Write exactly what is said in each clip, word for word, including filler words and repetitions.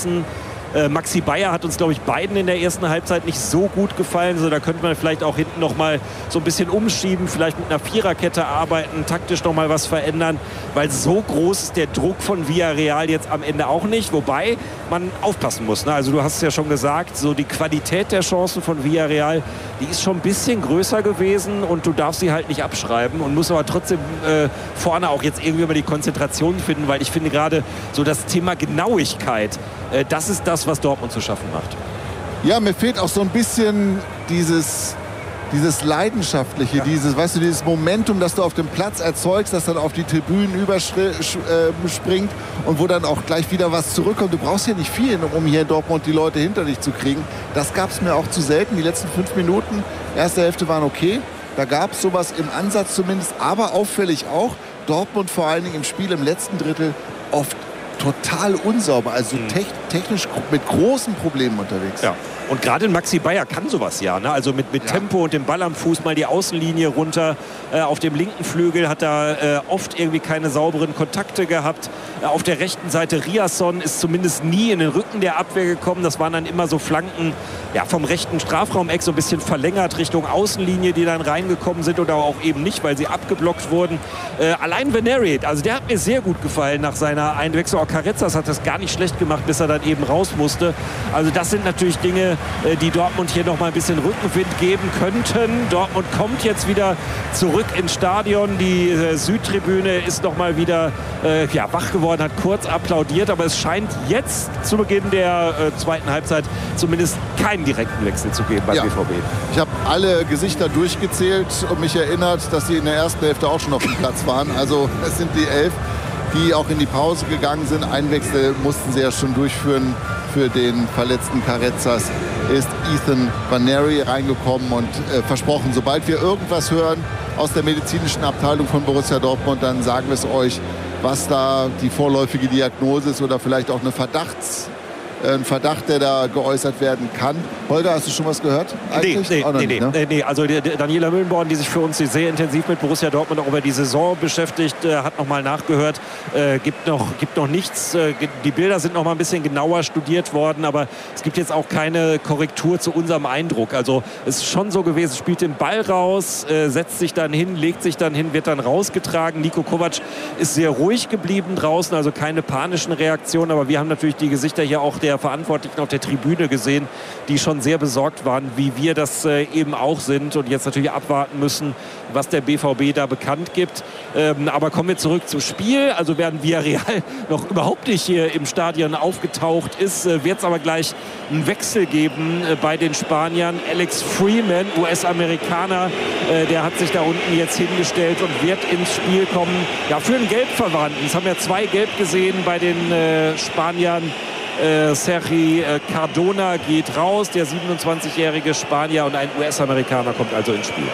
lassen. Äh, Maxi Bayer hat uns, glaube ich, beiden in der ersten Halbzeit nicht so gut gefallen. So, da könnte man vielleicht auch hinten noch mal so ein bisschen umschieben, vielleicht mit einer Viererkette arbeiten, taktisch noch mal was verändern, weil so groß ist der Druck von Villarreal jetzt am Ende auch nicht. Wobei man aufpassen muss, ne? Also du hast es ja schon gesagt, so die Qualität der Chancen von Villarreal, die ist schon ein bisschen größer gewesen und du darfst sie halt nicht abschreiben und musst aber trotzdem äh, vorne auch jetzt irgendwie mal die Konzentration finden, weil ich finde gerade so das Thema Genauigkeit, äh, das ist das, was Dortmund zu schaffen macht. Ja, mir fehlt auch so ein bisschen dieses, dieses Leidenschaftliche, ja. dieses, weißt du, dieses Momentum, das du auf dem Platz erzeugst, das dann auf die Tribünen überspringt und wo dann auch gleich wieder was zurückkommt. Du brauchst ja nicht viel, um hier in Dortmund die Leute hinter dich zu kriegen. Das gab es mir auch zu selten. Die letzten fünf Minuten, erste Hälfte waren okay. Da gab es sowas im Ansatz zumindest, aber auffällig auch, Dortmund vor allen Dingen im Spiel im letzten Drittel oft total unsauber, also mhm. technisch mit großen Problemen unterwegs. Ja. Und gerade Maxi Bayer kann sowas ja, ne? Also mit, mit ja. Tempo und dem Ball am Fuß mal die Außenlinie runter. Äh, auf dem linken Flügel hat er äh, oft irgendwie keine sauberen Kontakte gehabt. Äh, auf der rechten Seite Riasson ist zumindest nie in den Rücken der Abwehr gekommen. Das waren dann immer so Flanken ja, vom rechten Strafraumeck, so ein bisschen verlängert Richtung Außenlinie, die dann reingekommen sind oder auch eben nicht, weil sie abgeblockt wurden. Äh, allein Veneriet, also der hat mir sehr gut gefallen nach seiner Einwechslung. Auch Carrezzas hat das gar nicht schlecht gemacht, bis er dann eben raus musste. Also das sind natürlich Dinge, die Dortmund hier noch mal ein bisschen Rückenwind geben könnten. Dortmund kommt jetzt wieder zurück ins Stadion. Die äh, Südtribüne ist noch mal wieder äh, ja, wach geworden, hat kurz applaudiert. Aber es scheint jetzt zu Beginn der äh, zweiten Halbzeit zumindest keinen direkten Wechsel zu geben beim ja. B V B. Ich habe alle Gesichter durchgezählt und mich erinnert, dass sie in der ersten Hälfte auch schon auf dem Platz waren. Also es sind die elf, die auch in die Pause gegangen sind. Einen Wechsel mussten sie ja schon durchführen. Für den verletzten Carrezzas ist Ethan Vaneri reingekommen und äh, versprochen, sobald wir irgendwas hören aus der medizinischen Abteilung von Borussia Dortmund, dann sagen wir es euch, was da die vorläufige Diagnose ist oder vielleicht auch eine Verdachts, äh, ein Verdacht, der da geäußert werden kann. Holger, hast du schon was gehört? Eigentlich? Nee, nee, nee, nicht, nee, ne? nee. Also die, die Daniela Mühlenborn, die sich für uns sehr intensiv mit Borussia Dortmund auch über die Saison beschäftigt, äh, hat noch mal nachgehört. Äh, gibt, noch, gibt noch nichts. Äh, die Bilder sind noch mal ein bisschen genauer studiert worden, aber es gibt jetzt auch keine Korrektur zu unserem Eindruck. Also es ist schon so gewesen, spielt den Ball raus, äh, setzt sich dann hin, legt sich dann hin, wird dann rausgetragen. Niko Kovac ist sehr ruhig geblieben draußen, also keine panischen Reaktionen, aber wir haben natürlich die Gesichter hier auch der Verantwortlichen auf der Tribüne gesehen, die schon sehr besorgt waren, wie wir das äh, eben auch sind und jetzt natürlich abwarten müssen, was der B V B da bekannt gibt. Ähm, aber kommen wir zurück zum Spiel. Also während Villarreal noch überhaupt nicht hier im Stadion aufgetaucht ist, äh, wird es aber gleich einen Wechsel geben äh, bei den Spaniern. Alex Freeman, U S-Amerikaner, äh, der hat sich da unten jetzt hingestellt und wird ins Spiel kommen. Ja, für einen Gelbverwandten. Es haben ja zwei Gelb gesehen bei den äh, Spaniern. Äh, Sergi äh, Cardona geht raus, der siebenundzwanzigjährige Spanier, und ein U S-Amerikaner kommt also ins Spiel.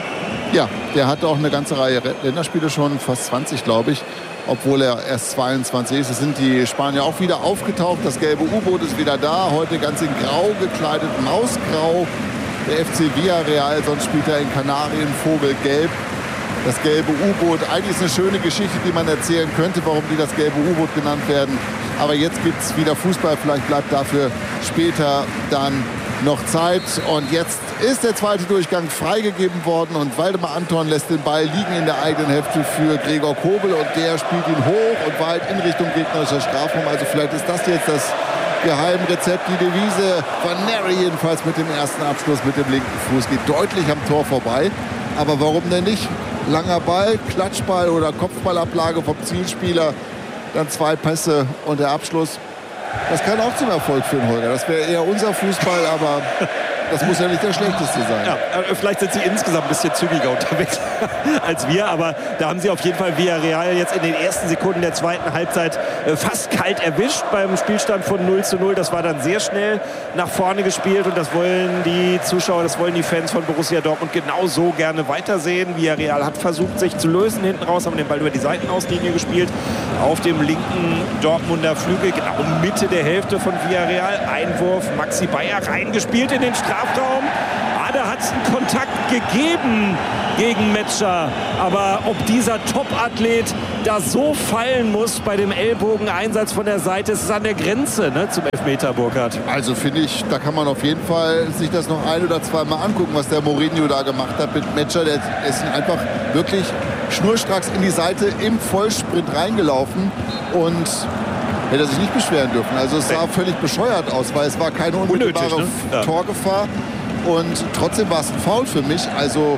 Ja, der hat auch eine ganze Reihe Länderspiele schon, fast zwanzig, glaube ich, obwohl er erst zweiundzwanzig ist. Es sind die Spanier auch wieder aufgetaucht, das gelbe U-Boot ist wieder da, heute ganz in grau gekleidet, mausgrau, der F C Villarreal, sonst spielt er in Kanarien, Vogelgelb. Das gelbe U-Boot, eigentlich ist eine schöne Geschichte, die man erzählen könnte, warum die das gelbe U-Boot genannt werden. Aber jetzt gibt es wieder Fußball, vielleicht bleibt dafür später dann noch Zeit. Und jetzt ist der zweite Durchgang freigegeben worden und Waldemar Anton lässt den Ball liegen in der eigenen Hälfte für Gregor Kobel und der spielt ihn hoch und weit in Richtung gegnerischer Strafraum. Also vielleicht ist das jetzt das Geheimrezept, die Devise. Vaneri jedenfalls mit dem ersten Abschluss mit dem linken Fuß geht deutlich am Tor vorbei. Aber warum denn nicht? Langer Ball, Klatschball oder Kopfballablage vom Zielspieler, dann zwei Pässe und der Abschluss. Das kann auch zum Erfolg führen, Holger. Das wäre eher unser Fußball, aber das muss ja nicht der schlechteste sein. Ja, vielleicht sind sie insgesamt ein bisschen zügiger unterwegs als wir, aber da haben sie auf jeden Fall Villarreal jetzt in den ersten Sekunden der zweiten Halbzeit fast kalt erwischt beim Spielstand von null zu null. Das war dann sehr schnell nach vorne gespielt und das wollen die Zuschauer, das wollen die Fans von Borussia Dortmund genauso gerne weitersehen. Villarreal hat versucht, sich zu lösen hinten raus, haben den Ball über die Seitenauslinie gespielt. Auf dem linken Dortmunder Flügel, genau Mitte der Hälfte von Villarreal. Einwurf, Maxi Bayer reingespielt in den Strafraum. da hat es einen Kontakt gegeben gegen Metscher. Aber ob dieser Top-Athlet da so fallen muss bei dem Ellbogeneinsatz von der Seite, ist es an der Grenze, ne, zum Elfmeter, Burkhard. Also finde ich, da kann man auf jeden Fall sich das noch ein- oder zweimal angucken, was der Mourinho da gemacht hat mit Metscher. Der ist einfach wirklich schnurstracks in die Seite im Vollsprint reingelaufen und hätte er sich nicht beschweren dürfen. Also es sah völlig bescheuert aus, weil es war keine unmittelbare Unnötig, ne? Ja. Torgefahr. Und trotzdem war es ein Foul für mich. Also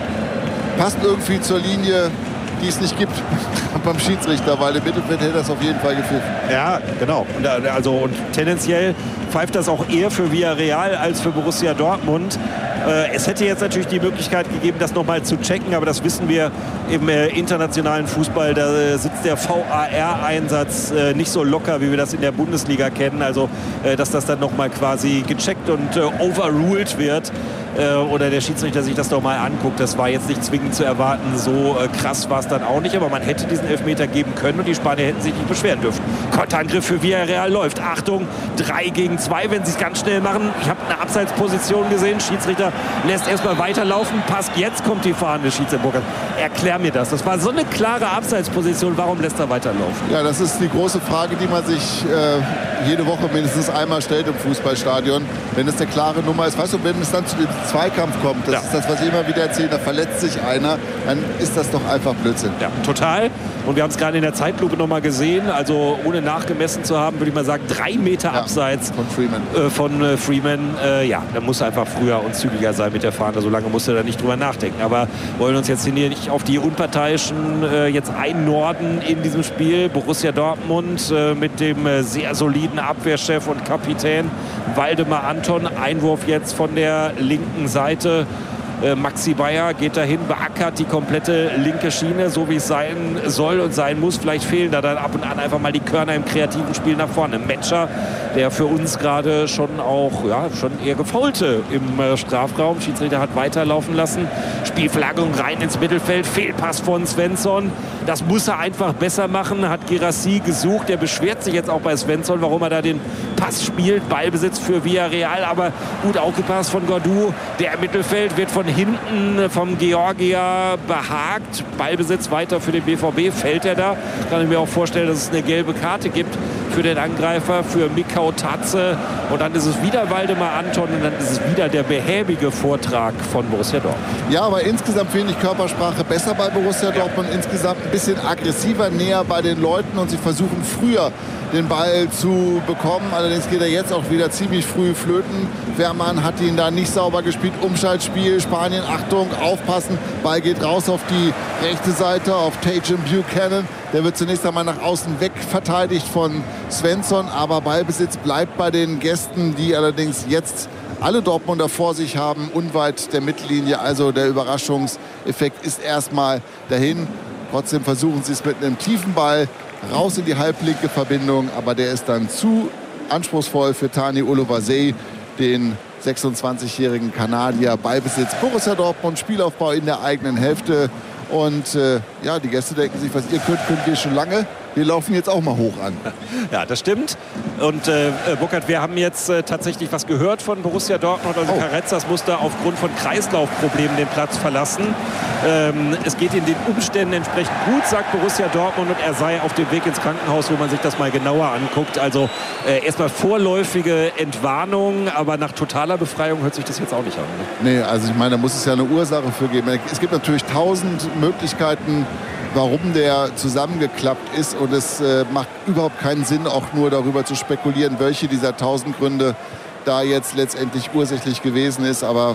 passt irgendwie zur Linie, die es nicht gibt beim Schiedsrichter, weil im Mittelfeld hätte das auf jeden Fall gepfiffen. Ja, genau. Und, also, und tendenziell pfeift das auch eher für Villarreal als für Borussia Dortmund. Äh, es hätte jetzt natürlich die Möglichkeit gegeben, das nochmal zu checken, aber das wissen wir im äh, internationalen Fußball. Da äh, sitzt der V A R-Einsatz äh, nicht so locker, wie wir das in der Bundesliga kennen. Also, äh, dass das dann nochmal quasi gecheckt und äh, overruled wird. Äh, oder der Schiedsrichter sich das doch mal anguckt. Das war jetzt nicht zwingend zu erwarten. So äh, krass war es dann auch nicht. Aber man hätte diesen Elfmeter geben können und die Spanier hätten sich nicht beschweren dürfen. Konterangriff für Villarreal läuft. Achtung, drei gegen zwei, wenn sie es ganz schnell machen. Ich habe eine Abseitsposition gesehen. Schiedsrichter lässt erstmal weiterlaufen. Passt, jetzt kommt die fahrende Schiedsrichter. Erklär mir das. Das war so eine klare Abseitsposition. Warum lässt er weiterlaufen? Ja, das ist die große Frage, die man sich äh, jede Woche mindestens einmal stellt im Fußballstadion. Wenn es eine klare Nummer ist. Weißt du, wenn es dann zu dem Zweikampf kommt, das ja. ist das, was ich immer wieder erzähle, da verletzt sich einer, dann ist das doch einfach Blödsinn. Ja, total. Und wir haben es gerade in der Zeitlupe noch mal gesehen. Also ohne nachgemessen zu haben, würde ich mal sagen, drei Meter ja, abseits von Freeman. Äh, von äh, Freeman. Äh, ja, da muss er einfach früher und zügiger sein mit der Fahne. So lange muss er da nicht drüber nachdenken. Aber wollen uns jetzt hier nicht auf die Unparteiischen äh, jetzt einnorden in diesem Spiel. Borussia Dortmund äh, mit dem äh, sehr soliden Abwehrchef und Kapitän Waldemar Anton. Einwurf jetzt von der linken Seite. Maxi Bayer geht dahin, beackert die komplette linke Schiene, so wie es sein soll und sein muss. Vielleicht fehlen da dann ab und an einfach mal die Körner im kreativen Spiel nach vorne. Metscher, der für uns gerade schon auch ja, schon eher gefaulte im äh, Strafraum. Schiedsrichter hat weiterlaufen lassen. Spielverlagerung rein ins Mittelfeld. Fehlpass von Svensson. Das muss er einfach besser machen. Hat Guirassy gesucht. Der beschwert sich jetzt auch bei Svensson, warum er da den Pass spielt. Ballbesitz für Villarreal, aber gut aufgepasst von Gordou. Der im Mittelfeld wird von hinten vom Georgier behagt. Ballbesitz weiter für den B V B. Fällt er da? Kann ich mir auch vorstellen, dass es eine gelbe Karte gibt für den Angreifer, für Mikau Tatze. Und dann ist es wieder Waldemar Anton und dann ist es wieder der behäbige Vortrag von Borussia Dortmund. Ja, aber insgesamt finde ich Körpersprache besser bei Borussia Dortmund. Ja. Insgesamt ein bisschen aggressiver, näher bei den Leuten und sie versuchen früher den Ball zu bekommen. Allerdings geht er jetzt auch wieder ziemlich früh flöten. Wehrmann hat ihn da nicht sauber gespielt. Umschaltspiel, Spanien, Achtung, aufpassen. Ball geht raus auf die rechte Seite, auf Tajan Buchanan. Der wird zunächst einmal nach außen weg verteidigt von Svensson. Aber Ballbesitz bleibt bei den Gästen, die allerdings jetzt alle Dortmunder vor sich haben, unweit der Mittellinie. Also der Überraschungseffekt ist erstmal dahin. Trotzdem versuchen sie es mit einem tiefen Ball raus in die halblinke Verbindung, aber der ist dann zu anspruchsvoll für Tani Oluwase, den sechsundzwanzigjährigen Kanadier. Ballbesitz Borussia Dortmund, Spielaufbau in der eigenen Hälfte. Und äh, ja, die Gäste denken sich, was ihr könnt, könnt ihr schon lange. Wir laufen jetzt auch mal hoch an. Ja, das stimmt. Und äh, Burkhard, wir haben jetzt äh, tatsächlich was gehört von Borussia Dortmund. Also oh. Carrezzas musste aufgrund von Kreislaufproblemen den Platz verlassen. Ähm, es geht in den Umständen entsprechend gut, sagt Borussia Dortmund. Und er sei auf dem Weg ins Krankenhaus, wo man sich das mal genauer anguckt. Also äh, erstmal vorläufige Entwarnung, aber nach totaler Befreiung hört sich das jetzt auch nicht an. Ne? Nee, also ich meine, da muss es ja eine Ursache für geben. Es gibt natürlich tausend Möglichkeiten, warum der zusammengeklappt ist. Und es äh, macht überhaupt keinen Sinn, auch nur darüber zu spekulieren, welche dieser tausend Gründe da jetzt letztendlich ursächlich gewesen ist. Aber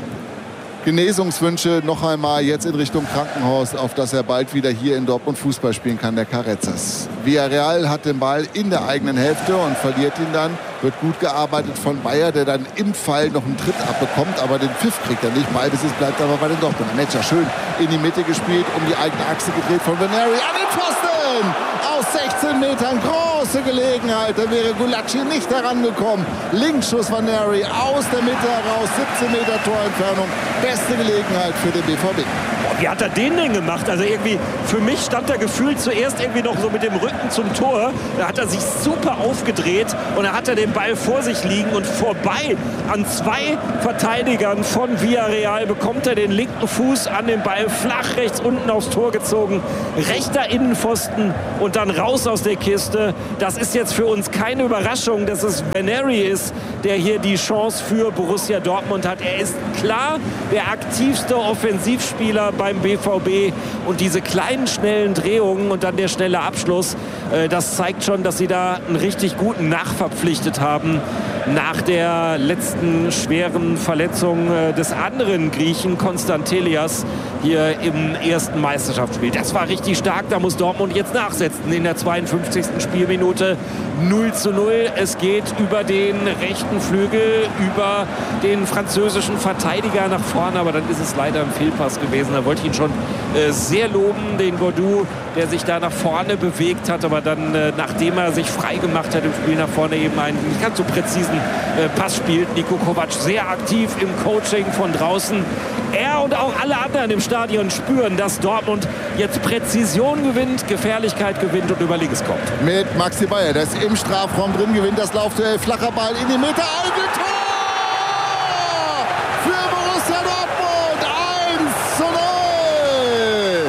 Genesungswünsche noch einmal jetzt in Richtung Krankenhaus, auf dass er bald wieder hier in Dortmund Fußball spielen kann, der Carrezzas. Villarreal hat den Ball in der eigenen Hälfte und verliert ihn dann. Wird gut gearbeitet von Bayer, der dann im Fall noch einen Tritt abbekommt, aber den Pfiff kriegt er nicht. Ballbesitz bleibt aber bei den Dortmunder. Metscher schön in die Mitte gespielt, um die eigene Achse gedreht von Veneri an den Pfosten! aus sechzehn Metern, große Gelegenheit. Da wäre Gulacsi nicht herangekommen. Linksschuss von Neri aus der Mitte heraus, siebzehn Meter Torentfernung. Beste Gelegenheit für den B V B. Wie hat er den denn gemacht? Also irgendwie, für mich stand er gefühlt zuerst irgendwie noch so mit dem Rücken zum Tor. Da hat er sich super aufgedreht und da hat er den Ball vor sich liegen und vorbei an zwei Verteidigern von Villarreal bekommt er den linken Fuß an den Ball flach rechts unten aufs Tor gezogen. Rechter Innenpfosten und dann raus aus der Kiste. Das ist jetzt für uns keine Überraschung, dass es Benary ist, der hier die Chance für Borussia Dortmund hat. Er ist klar der aktivste Offensivspieler beim B V B und diese kleinen schnellen Drehungen und dann der schnelle Abschluss, äh, das zeigt schon, dass sie da einen richtig guten nachverpflichtet haben nach der letzten schweren Verletzung äh, des anderen Griechen Konstantelias hier im ersten Meisterschaftsspiel. Das war richtig stark, da muss Dortmund jetzt nachsetzen in der zweiundfünfzigsten Spielminute. null zu null, es geht über den rechten Flügel, über den französischen Verteidiger nach vorne, aber dann ist es leider ein Fehlpass gewesen. Da wollte ich ihn schon äh, sehr loben, den Godou, der sich da nach vorne bewegt hat, aber dann, äh, nachdem er sich frei gemacht hat im Spiel nach vorne, eben einen nicht ganz so präzisen äh, Pass spielt. Niko Kovac sehr aktiv im Coaching von draußen. Er und auch alle anderen im Stadion spüren, dass Dortmund jetzt Präzision gewinnt, Gefährlichkeit gewinnt und über links kommt. Mit Maxi Bayer, der ist im Strafraum drin, gewinnt das Laufduell, flacher Ball in die Mitte, Eigentor! Für Borussia Dortmund, eins zu null!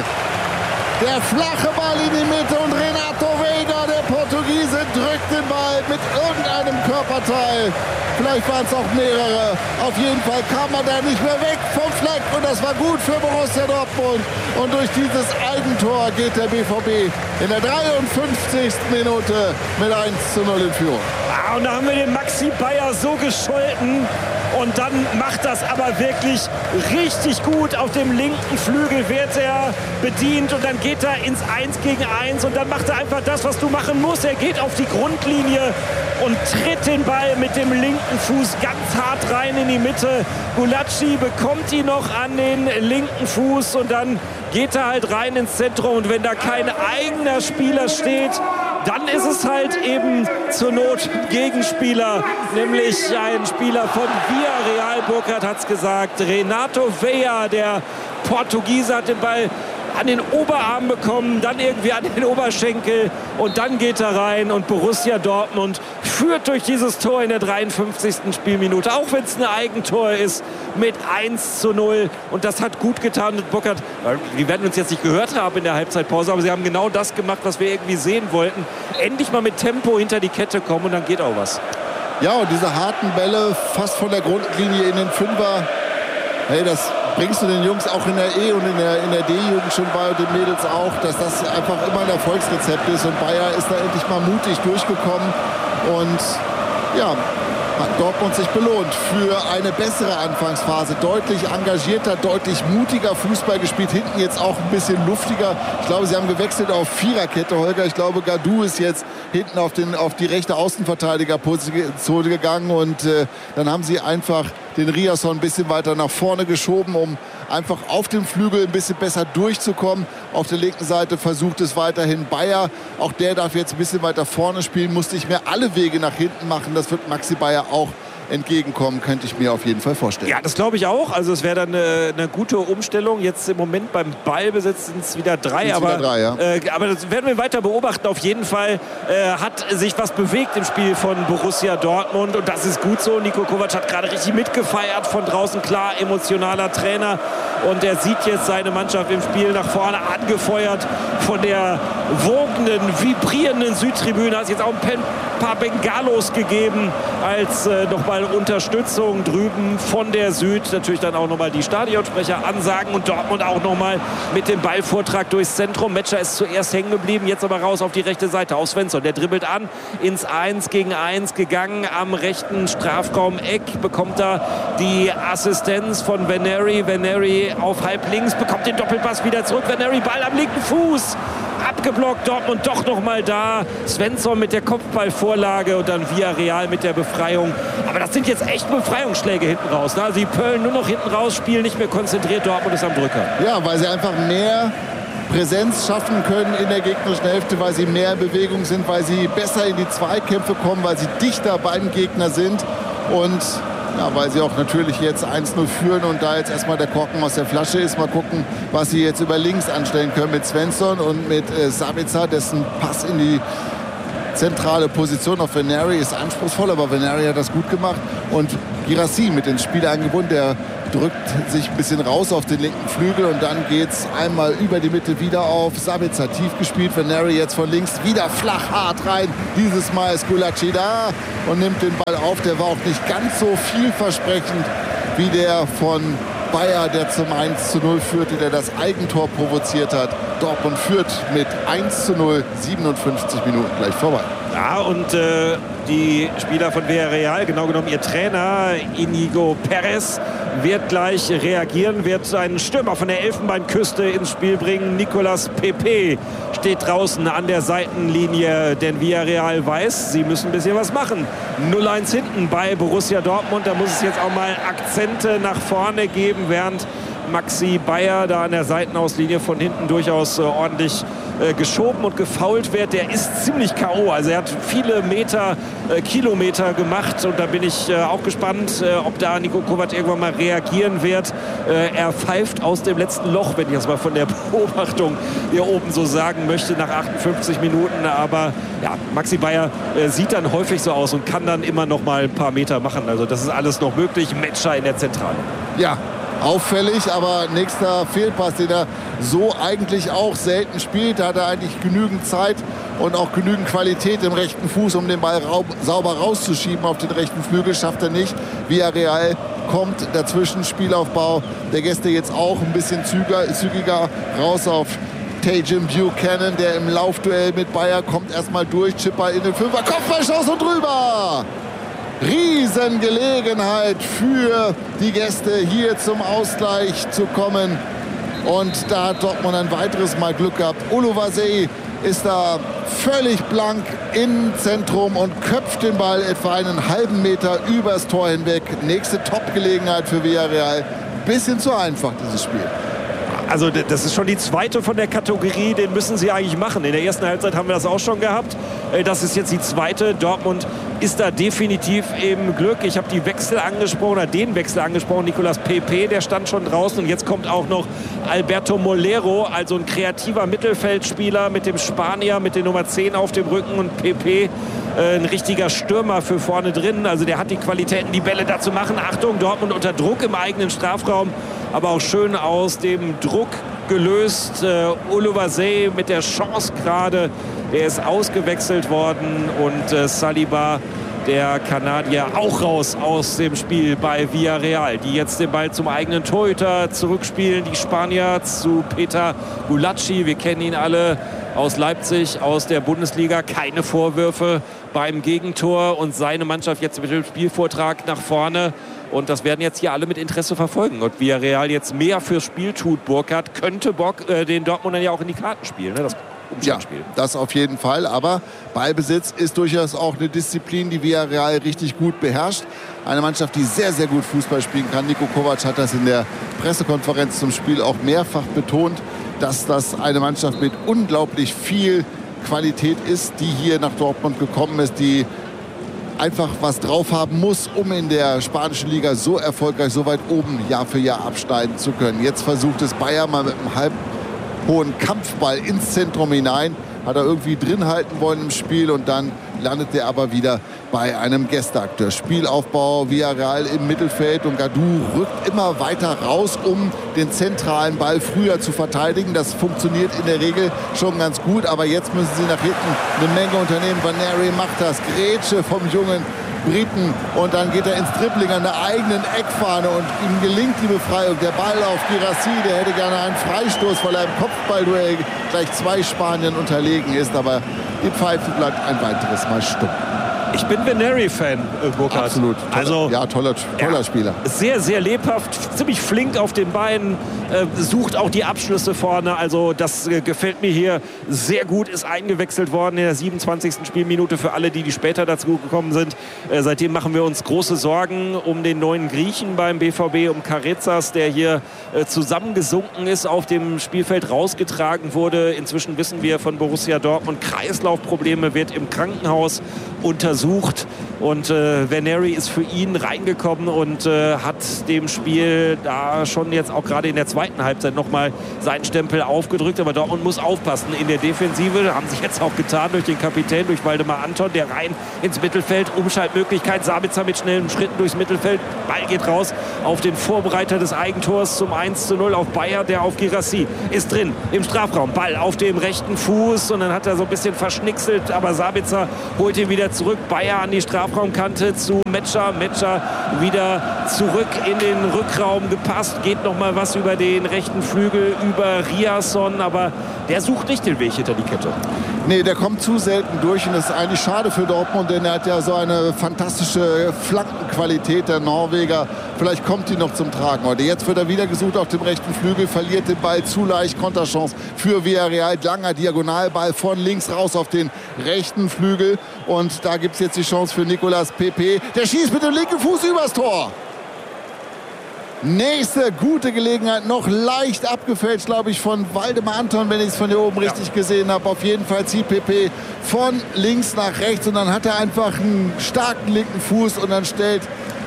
Der flache Ball in die Mitte und Renato Veiga, der Portugiese, drückt den Ball mit irgendeinem Körperteil. Vielleicht waren es auch mehrere. Auf jeden Fall kam er da nicht mehr weg vom Fleck und das war gut für Borussia Dortmund. Und durch dieses Eigentor geht der B V B in der dreiundfünfzigsten Minute mit eins zu null in Führung. Ah, und da haben wir den Maxi Bayer so gescholten. Und dann macht das aber wirklich richtig gut. Auf dem linken Flügel wird er bedient und dann geht er ins eins gegen eins und dann macht er einfach das, was du machen musst. Er geht auf die Grundlinie und tritt den Ball mit dem linken Fuß ganz hart rein in die Mitte. Gulacsi bekommt ihn noch an den linken Fuß und dann geht er halt rein ins Zentrum. Und wenn da kein eigener Spieler steht, dann ist es halt eben zur Not Gegenspieler, nämlich ein Spieler von Villarreal. Burkhardt hat es gesagt, Renato Veiga, der Portugiese, hat den Ball an den Oberarm bekommen, dann irgendwie an den Oberschenkel und dann geht er rein und Borussia Dortmund führt durch dieses Tor in der dreiundfünfzigsten Spielminute, auch wenn es ein Eigentor ist, mit eins zu null und das hat gut getan. Und Burkhardt, die werden uns jetzt nicht gehört haben in der Halbzeitpause, aber sie haben genau das gemacht, was wir irgendwie sehen wollten. Endlich mal mit Tempo hinter die Kette kommen und dann geht auch was. Ja, und diese harten Bälle fast von der Grundlinie in den Fünfer, hey, das bringst du den Jungs auch in der E- und in der, in der D-Jugend schon bei und den Mädels auch, dass das einfach immer ein Erfolgsrezept ist. Und Bayer ist da endlich mal mutig durchgekommen und ja, hat Dortmund sich belohnt für eine bessere Anfangsphase. Deutlich engagierter, deutlich mutiger Fußball gespielt. Hinten jetzt auch ein bisschen luftiger. Ich glaube, sie haben gewechselt auf Viererkette, Holger. Ich glaube, Gadou ist jetzt hinten auf, den, auf die rechte Außenverteidigerposition gegangen. Und äh, dann haben sie einfach den Riasson ein bisschen weiter nach vorne geschoben, um einfach auf dem Flügel ein bisschen besser durchzukommen. Auf der linken Seite versucht es weiterhin Bayer. Auch der darf jetzt ein bisschen weiter vorne spielen, muss nicht mehr alle Wege nach hinten machen. Das wird Maxi Bayer auch entgegenkommen, könnte ich mir auf jeden Fall vorstellen. Ja, das glaube ich auch. Also es wäre dann eine, eine gute Umstellung. Jetzt im Moment beim Ballbesitz sind es wieder drei. Aber, wieder drei ja. äh, aber das werden wir weiter beobachten. Auf jeden Fall äh, hat sich was bewegt im Spiel von Borussia Dortmund. Und das ist gut so. Niko Kovac hat gerade richtig mitgefeiert von draußen. Klar, emotionaler Trainer. Und er sieht jetzt seine Mannschaft im Spiel nach vorne, angefeuert von der wogenden, vibrierenden Südtribüne. Hat es jetzt auch ein paar Bengalos gegeben als äh, nochmal Unterstützung drüben von der Süd. Natürlich dann auch nochmal die Stadionsprecher ansagen und Dortmund auch nochmal mit dem Ballvortrag durchs Zentrum. Metscher ist zuerst hängen geblieben, jetzt aber raus auf die rechte Seite. Auf Svensson, der dribbelt an, ins eins gegen eins gegangen. Am rechten Strafraum-Eck bekommt er die Assistenz von Veneri. Veneri auf halb links, bekommt den Doppelpass wieder zurück. Veneri, Ball am linken Fuß. Abgeblockt, Dortmund doch noch mal da. Svensson mit der Kopfballvorlage und dann Villarreal mit der Befreiung. Aber das sind jetzt echt Befreiungsschläge hinten raus. Ne? Also die Pöllen nur noch hinten raus, spielen nicht mehr konzentriert. Dortmund ist am Drücker. Ja, weil sie einfach mehr Präsenz schaffen können in der gegnerischen Hälfte, weil sie mehr in Bewegung sind, weil sie besser in die Zweikämpfe kommen, weil sie dichter beim Gegner sind und ja, weil sie auch natürlich jetzt eins null führen und da jetzt erstmal der Korken aus der Flasche ist. Mal gucken, was sie jetzt über links anstellen können mit Svensson und mit äh, Sabitzer, dessen Pass in die zentrale Position auf Veneri ist anspruchsvoll, aber Veneri hat das gut gemacht. Und Guirassy mit ins Spiel eingebunden, der drückt sich ein bisschen raus auf den linken Flügel und dann geht es einmal über die Mitte wieder auf Sabitzer. Tief gespielt, Veneri jetzt von links wieder flach hart rein. Dieses Mal ist Gulacsi da und nimmt den Ball auf. Der war auch nicht ganz so vielversprechend wie der von Bayer, der zum eins zu null führte, der das Eigentor provoziert hat. Dortmund führt mit eins zu null, siebenundfünfzig Minuten gleich vorbei. Ja, und äh, die Spieler von Villarreal, genau genommen ihr Trainer Inigo Perez, wird gleich reagieren, wird einen Stürmer von der Elfenbeinküste ins Spiel bringen. Nicolas Pepe steht draußen an der Seitenlinie, denn Villarreal weiß, sie müssen ein bisschen was machen. null eins hinten bei Borussia Dortmund, da muss es jetzt auch mal Akzente nach vorne geben, während Maxi Bayer da an der Seitenauslinie von hinten durchaus äh, ordentlich äh, geschoben und gefoult wird. Der ist ziemlich K O. Also er hat viele Meter, äh, Kilometer gemacht und da bin ich äh, auch gespannt, äh, ob da Niko Kovac irgendwann mal reagieren wird. Äh, er pfeift aus dem letzten Loch, wenn ich das mal von der Beobachtung hier oben so sagen möchte, nach achtundfünfzig Minuten. Aber ja, Maxi Bayer äh, sieht dann häufig so aus und kann dann immer noch mal ein paar Meter machen. Also das ist alles noch möglich. Metscher in der Zentrale. Ja, auffällig, aber nächster Fehlpass, den er so eigentlich auch selten spielt. Da hat er eigentlich genügend Zeit und auch genügend Qualität im rechten Fuß, um den Ball raub, sauber rauszuschieben auf den rechten Flügel. Schafft er nicht. Villarreal kommt dazwischen, Spielaufbau der Gäste jetzt auch ein bisschen zügiger, zügiger raus auf Tajim Buchanan, der im Laufduell mit Bayer kommt erstmal durch, Chipper in den Fünfer, Kopfballschuss und drüber! Riesengelegenheit für die Gäste, hier zum Ausgleich zu kommen. Und da hat Dortmund ein weiteres Mal Glück gehabt. Oluwaseyi ist da völlig blank im Zentrum und köpft den Ball etwa einen halben Meter übers Tor hinweg. Nächste Top-Gelegenheit für Villarreal. Bisschen zu einfach, dieses Spiel. Also das ist schon die zweite von der Kategorie, den müssen sie eigentlich machen. In der ersten Halbzeit haben wir das auch schon gehabt. Das ist jetzt die zweite. Dortmund ist da definitiv im Glück. Ich habe die Wechsel angesprochen, oder den Wechsel angesprochen. Nicolas Pepe, der stand schon draußen. Und jetzt kommt auch noch Alberto Molero, also ein kreativer Mittelfeldspieler mit dem Spanier, mit der Nummer zehn auf dem Rücken. Und Pepe, äh, ein richtiger Stürmer für vorne drin. Also der hat die Qualitäten, die Bälle da zu machen. Achtung, Dortmund unter Druck im eigenen Strafraum. Aber auch schön aus dem Druck gelöst. Äh, Oluwaseyi mit der Chance gerade. Der ist ausgewechselt worden. Und äh, Saliba, der Kanadier, auch raus aus dem Spiel bei Villarreal. Die jetzt den Ball zum eigenen Torhüter zurückspielen. Die Spanier zu Peter Gulacsi. Wir kennen ihn alle aus Leipzig, aus der Bundesliga. Keine Vorwürfe beim Gegentor. Und seine Mannschaft jetzt mit dem Spielvortrag nach vorne. Und das werden jetzt hier alle mit Interesse verfolgen. Und Villarreal jetzt mehr fürs Spiel tut, Burkhardt, könnte Bock äh, den Dortmundern ja auch in die Karten spielen, ne? Das Umschaltspiel. Ja, das auf jeden Fall. Aber Ballbesitz ist durchaus auch eine Disziplin, die Villarreal richtig gut beherrscht. Eine Mannschaft, die sehr, sehr gut Fußball spielen kann. Niko Kovac hat das in der Pressekonferenz zum Spiel auch mehrfach betont, dass das eine Mannschaft mit unglaublich viel Qualität ist, die hier nach Dortmund gekommen ist, die einfach was drauf haben muss, um in der spanischen Liga so erfolgreich, so weit oben Jahr für Jahr absteigen zu können. Jetzt versucht es Bayer mal mit einem halb hohen Kampfball ins Zentrum hinein. Hat er irgendwie drin halten wollen im Spiel und dann landet er aber wieder bei einem Gästeakteur. Spielaufbau Villarreal im Mittelfeld und Gadou rückt immer weiter raus, um den zentralen Ball früher zu verteidigen. Das funktioniert in der Regel schon ganz gut, aber jetzt müssen sie nach hinten eine Menge unternehmen. Vaneri macht das, Grätsche vom jungen Briten und dann geht er ins Dribbling an der eigenen Eckfahne und ihm gelingt die Befreiung. Der Ball auf Guirassy, der hätte gerne einen Freistoß, weil er im Kopfballduell gleich zwei Spaniern unterlegen ist, aber die Pfeife bleibt ein weiteres Mal stumm. Ich bin Veneri-Fan, äh, Burkhard. Absolut. Toller, also, ja, toller, toller ja, Spieler. Sehr, sehr lebhaft, ziemlich flink auf den Beinen, äh, sucht auch die Abschlüsse vorne. Also das äh, gefällt mir hier sehr gut. Ist eingewechselt worden in der siebenundzwanzigsten Spielminute für alle, die, die später dazu gekommen sind. Äh, seitdem machen wir uns große Sorgen um den neuen Griechen beim B V B, um Karezas, der hier äh, zusammengesunken ist, auf dem Spielfeld rausgetragen wurde. Inzwischen wissen wir von Borussia Dortmund, Kreislaufprobleme, wird im Krankenhaus untersucht. Und äh, Veneri ist für ihn reingekommen und äh, hat dem Spiel da schon jetzt auch gerade in der zweiten Halbzeit nochmal seinen Stempel aufgedrückt. Aber Dortmund muss aufpassen in der Defensive. Haben sich jetzt auch getan durch den Kapitän, durch Waldemar Anton, der rein ins Mittelfeld. Umschaltmöglichkeit, Sabitzer mit schnellen Schritten durchs Mittelfeld. Ball geht raus auf den Vorbereiter des Eigentors zum eins zu null, auf Bayer, der auf Girassi ist drin im Strafraum. Ball auf dem rechten Fuß und dann hat er so ein bisschen verschnickselt, aber Sabitzer holt ihn wieder zurück. Bayer an die Strafraumkante zu Metscher. Metscher wieder zurück in den Rückraum gepasst. Geht noch mal was über den rechten Flügel, über Riasson, aber der sucht nicht den Weg hinter die Kette. Nee, der kommt zu selten durch und das ist eigentlich schade für Dortmund, denn er hat ja so eine fantastische Flankenqualität, der Norweger. Vielleicht kommt die noch zum Tragen heute. Jetzt wird er wieder gesucht auf dem rechten Flügel, verliert den Ball zu leicht, Konterchance für Villarreal. Langer Diagonalball von links raus auf den rechten Flügel und da gibt es jetzt die Chance für Nicolas Pepe. Der schießt mit dem linken Fuß übers Tor. Nächste gute Gelegenheit, noch leicht abgefälscht, glaube ich, von Waldemar Anton, wenn ich es von hier oben richtig ja. gesehen habe. Auf jeden Fall zieht Pepe von links nach rechts und dann hat er einfach einen starken linken Fuß und dann stellt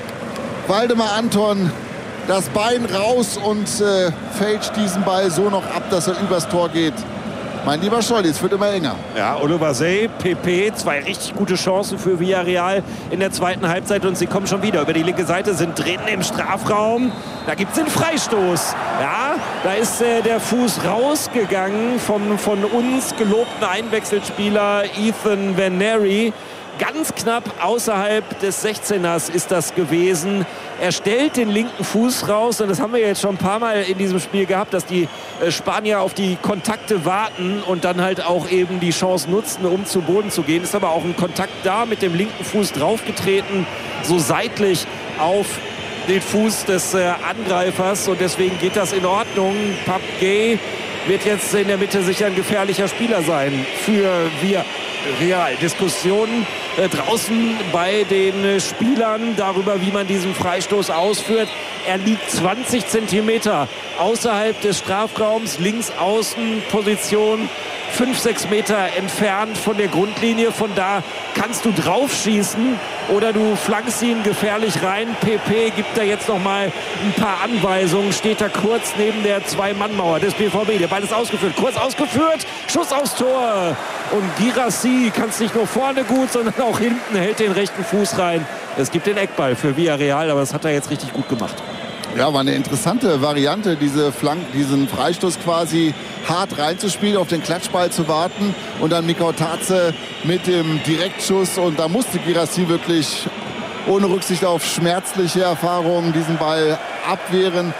Waldemar Anton das Bein raus und äh, fälscht diesen Ball so noch ab, dass er übers Tor geht. Mein lieber Scholli, es wird immer enger. Ja, Oluwaseyi, Pepe, zwei richtig gute Chancen für Villarreal in der zweiten Halbzeit und sie kommen schon wieder über die linke Seite, sind drin im Strafraum. Da gibt es den Freistoß. Ja, da ist äh, der Fuß rausgegangen vom von uns gelobten Einwechselspieler Ethan Veneri. Ganz knapp außerhalb des sechzehners ist das gewesen. Er stellt den linken Fuß raus und das haben wir jetzt schon ein paar Mal in diesem Spiel gehabt, dass die Spanier auf die Kontakte warten und dann halt auch eben die Chance nutzen, um zu Boden zu gehen. Ist aber auch ein Kontakt da, mit dem linken Fuß draufgetreten, so seitlich auf den Fuß des Angreifers und deswegen geht das in Ordnung. Pape Gueye wird jetzt in der Mitte sicher ein gefährlicher Spieler sein für wir. Real. Diskussionen äh, draußen bei den äh, Spielern darüber, wie man diesen Freistoß ausführt. Er liegt zwanzig Zentimeter außerhalb des Strafraums, links außen Position, fünf, sechs Meter entfernt von der Grundlinie. Von da kannst du drauf schießen oder du flankst ihn gefährlich rein. Pepe gibt da jetzt noch mal ein paar Anweisungen. Steht da kurz neben der Zwei-Mann-Mauer des B V B. Der Ball ist ausgeführt. Kurz ausgeführt. Schuss aufs Tor. Und Girassi kann es nicht nur vorne gut, sondern auch hinten hält den rechten Fuß rein. Es gibt den Eckball für Villarreal, aber das hat er jetzt richtig gut gemacht. Ja, war eine interessante Variante, diese Flank, diesen Freistoß quasi hart reinzuspielen, auf den Klatschball zu warten und dann Mikau Tatze mit dem Direktschuss. Und da musste Girassi wirklich ohne Rücksicht auf schmerzliche Erfahrungen diesen Ball abwehren.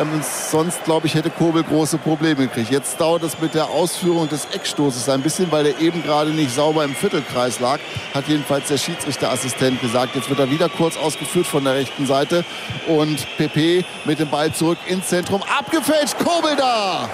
Sonst, glaube ich, hätte Kobel große Probleme gekriegt. Jetzt dauert es mit der Ausführung des Eckstoßes ein bisschen, weil er eben gerade nicht sauber im Viertelkreis lag. Hat jedenfalls der Schiedsrichterassistent gesagt. Jetzt wird er wieder kurz ausgeführt von der rechten Seite. Und Pepe mit dem Ball zurück ins Zentrum. Abgefälscht, Kobel da!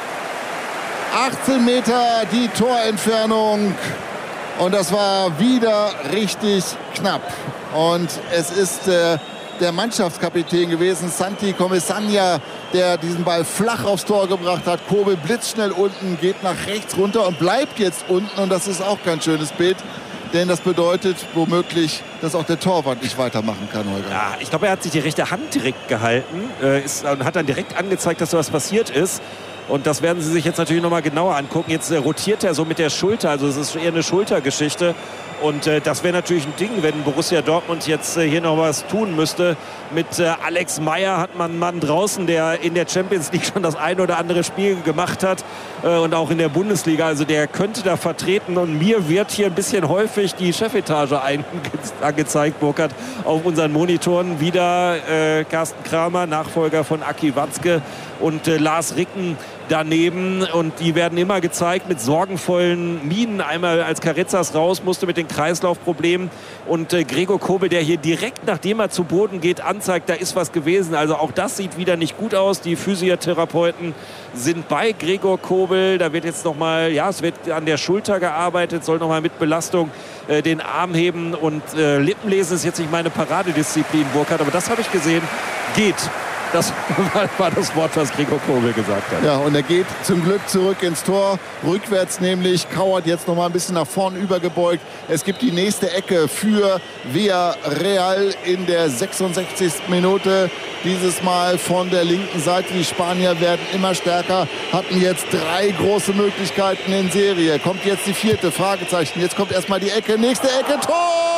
achtzehn Meter die Torentfernung. Und das war wieder richtig knapp. Und es ist... Äh, der Mannschaftskapitän gewesen, Santi Comesaña, der diesen Ball flach aufs Tor gebracht hat. Kobel blitzschnell unten, geht nach rechts runter und bleibt jetzt unten. Und das ist auch kein schönes Bild, denn das bedeutet womöglich, dass auch der Torwart nicht weitermachen kann, Holger. Ja, ich glaube, er hat sich die rechte Hand direkt gehalten äh, ist, und hat dann direkt angezeigt, dass so was passiert ist. Und das werden Sie sich jetzt natürlich noch mal genauer angucken. Jetzt äh, rotiert er so mit der Schulter, also es ist eher eine Schultergeschichte. Und äh, das wäre natürlich ein Ding, wenn Borussia Dortmund jetzt äh, hier noch was tun müsste. Mit äh, Alex Meyer hat man einen Mann draußen, der in der Champions League schon das ein oder andere Spiel gemacht hat äh, und auch in der Bundesliga. Also der könnte da vertreten. Und mir wird hier ein bisschen häufig die Chefetage angezeigt, Burkhard, auf unseren Monitoren. Wieder äh, Carsten Kramer, Nachfolger von Aki Watzke und äh, Lars Ricken daneben. Und die werden immer gezeigt mit sorgenvollen Mienen. Einmal als Carritzas raus musste mit den Kreislaufproblemen. Und äh, Gregor Kobel, der hier direkt, nachdem er zu Boden geht, anzeigt, da ist was gewesen. Also auch das sieht wieder nicht gut aus. Die Physiotherapeuten sind bei Gregor Kobel. Da wird jetzt nochmal, ja, es wird an der Schulter gearbeitet, soll nochmal mit Belastung äh, den Arm heben. Und äh, Lippenlesen ist jetzt nicht meine Paradedisziplin, Burkhard, aber das habe ich gesehen. Geht. Das war das Wort, was Gregor Kobel gesagt hat. Ja, und er geht zum Glück zurück ins Tor. Rückwärts nämlich, kauert jetzt noch mal ein bisschen nach vorn übergebeugt. Es gibt die nächste Ecke für Villarreal in der sechsundsechzigsten Minute. Dieses Mal von der linken Seite. Die Spanier werden immer stärker, hatten jetzt drei große Möglichkeiten in Serie. Kommt jetzt die vierte, Fragezeichen. Jetzt kommt erstmal die Ecke, nächste Ecke, Tor!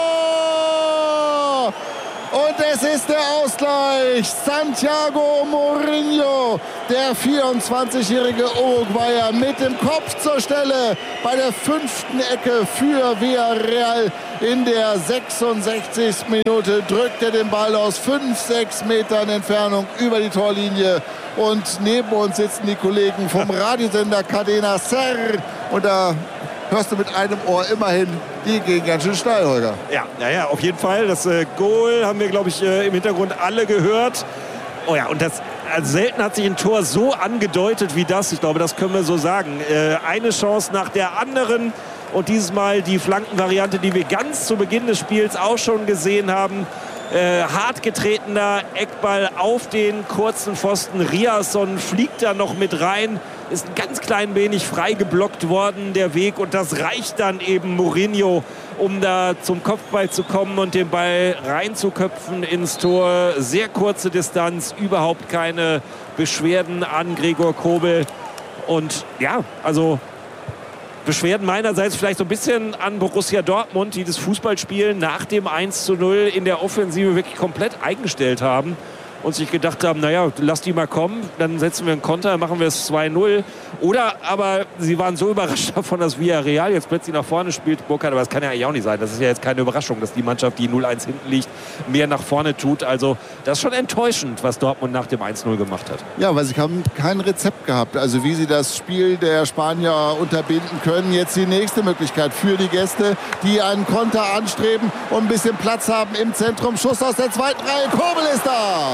Und es ist der Ausgleich. Santiago Mourinho, der vierundzwanzigjährige Uruguayer, mit dem Kopf zur Stelle bei der fünften Ecke für Villarreal. In der sechsundsechzigsten Minute drückt er den Ball aus fünf, sechs Metern Entfernung über die Torlinie. Und neben uns sitzen die Kollegen vom Radiosender Cadena Ser. Und da hörst du mit einem Ohr immerhin, die gehen ganz schön steil, Holger. Ja, ja, ja, auf jeden Fall. Das äh, Goal haben wir, glaube ich, äh, im Hintergrund alle gehört. Oh ja, und das, also selten hat sich ein Tor so angedeutet wie das. Ich glaube, das können wir so sagen. Äh, eine Chance nach der anderen. Und dieses Mal die Flankenvariante, die wir ganz zu Beginn des Spiels auch schon gesehen haben. Äh, hart getretener Eckball auf den kurzen Pfosten. Riasson fliegt da noch mit rein. Ist ein ganz klein wenig frei geblockt worden, der Weg. Und das reicht dann eben Mourinho, um da zum Kopfball zu kommen und den Ball reinzuköpfen ins Tor. Sehr kurze Distanz, überhaupt keine Beschwerden an Gregor Kobel. Und ja, also Beschwerden meinerseits vielleicht so ein bisschen an Borussia Dortmund, die das Fußballspiel nach dem eins zu null in der Offensive wirklich komplett eingestellt haben und sich gedacht haben, naja, lass die mal kommen, dann setzen wir einen Konter, machen wir es zwei null. Oder aber sie waren so überrascht davon, dass Villarreal jetzt plötzlich nach vorne spielt, Burkhard, aber das kann ja eigentlich auch nicht sein. Das ist ja jetzt keine Überraschung, dass die Mannschaft, die null eins hinten liegt, mehr nach vorne tut. Also das ist schon enttäuschend, was Dortmund nach dem eins null gemacht hat. Ja, weil sie haben kein Rezept gehabt, also wie sie das Spiel der Spanier unterbinden können. Jetzt die nächste Möglichkeit für die Gäste, die einen Konter anstreben und ein bisschen Platz haben im Zentrum. Schuss aus der zweiten Reihe, Kobel ist da!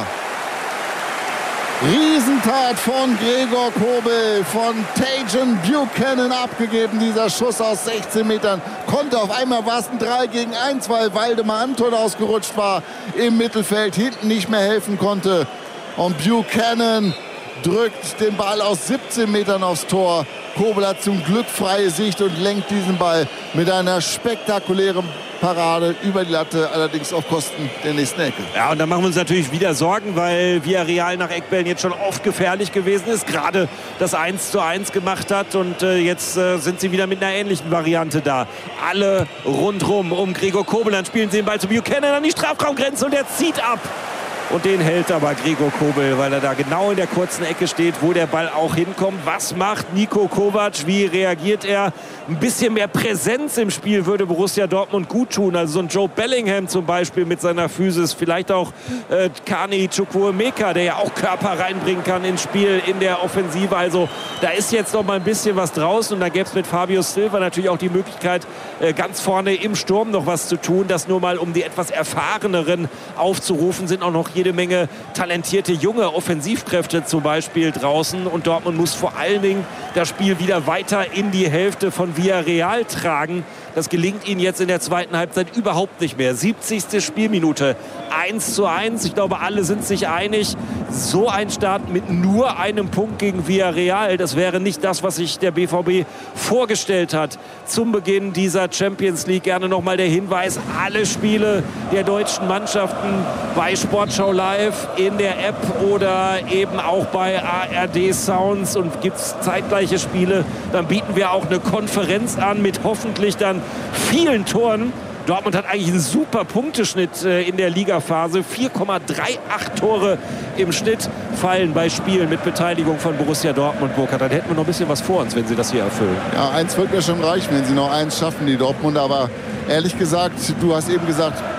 Riesentat von Gregor Kobel, von Tajon Buchanan abgegeben, dieser Schuss aus sechzehn Metern. Konnte auf einmal war es ein drei gegen eins, weil Waldemar Anton ausgerutscht war im Mittelfeld, hinten nicht mehr helfen konnte. Und Buchanan drückt den Ball aus siebzehn Metern aufs Tor. Kobel hat zum Glück freie Sicht und lenkt diesen Ball mit einer spektakulären Parade über die Latte, allerdings auf Kosten der nächsten Ecke. Ja, und da machen wir uns natürlich wieder Sorgen, weil Villarreal nach Eckbällen jetzt schon oft gefährlich gewesen ist, gerade das eins zu eins gemacht hat und äh, jetzt äh, sind sie wieder mit einer ähnlichen Variante da. Alle rundrum um Gregor Kobel, dann spielen sie den Ball zu Buchanan an die Strafraumgrenze und er zieht ab. Und den hält aber Gregor Kobel, weil er da genau in der kurzen Ecke steht, wo der Ball auch hinkommt. Was macht Niko Kovac? Wie reagiert er? Ein bisschen mehr Präsenz im Spiel würde Borussia Dortmund gut tun. Also so ein Joe Bellingham zum Beispiel mit seiner Physis. Vielleicht auch äh, Kani Chukwuemeka, der ja auch Körper reinbringen kann ins Spiel in der Offensive. Also da ist jetzt noch mal ein bisschen was draußen. Und da gäbe es mit Fabio Silva natürlich auch die Möglichkeit, äh, ganz vorne im Sturm noch was zu tun. Das nur mal, um die etwas Erfahreneren aufzurufen, sind auch noch jede Menge talentierte junge Offensivkräfte zum Beispiel draußen. Und Dortmund muss vor allen Dingen das Spiel wieder weiter in die Hälfte von Villarreal tragen. Das gelingt ihnen jetzt in der zweiten Halbzeit überhaupt nicht mehr. siebzigste Spielminute, eins zu eins. Ich glaube, alle sind sich einig. So ein Start mit nur einem Punkt gegen Villarreal, das wäre nicht das, was sich der B V B vorgestellt hat zum Beginn dieser Champions League. Gerne nochmal der Hinweis, alle Spiele der deutschen Mannschaften bei Sportschau Live in der App oder eben auch bei A R D Sounds. Und gibt es zeitgleiche Spiele, dann bieten wir auch eine Konferenz an mit hoffentlich dann vielen Toren. Dortmund hat eigentlich einen super Punkteschnitt äh, in der Ligaphase. vier Komma achtunddreißig Tore im Schnitt fallen bei Spielen mit Beteiligung von Borussia Dortmund. Burkhard, dann hätten wir noch ein bisschen was vor uns, wenn sie das hier erfüllen. Ja, eins wird mir schon reichen, wenn sie noch eins schaffen, die Dortmund. Aber ehrlich gesagt, du hast eben gesagt,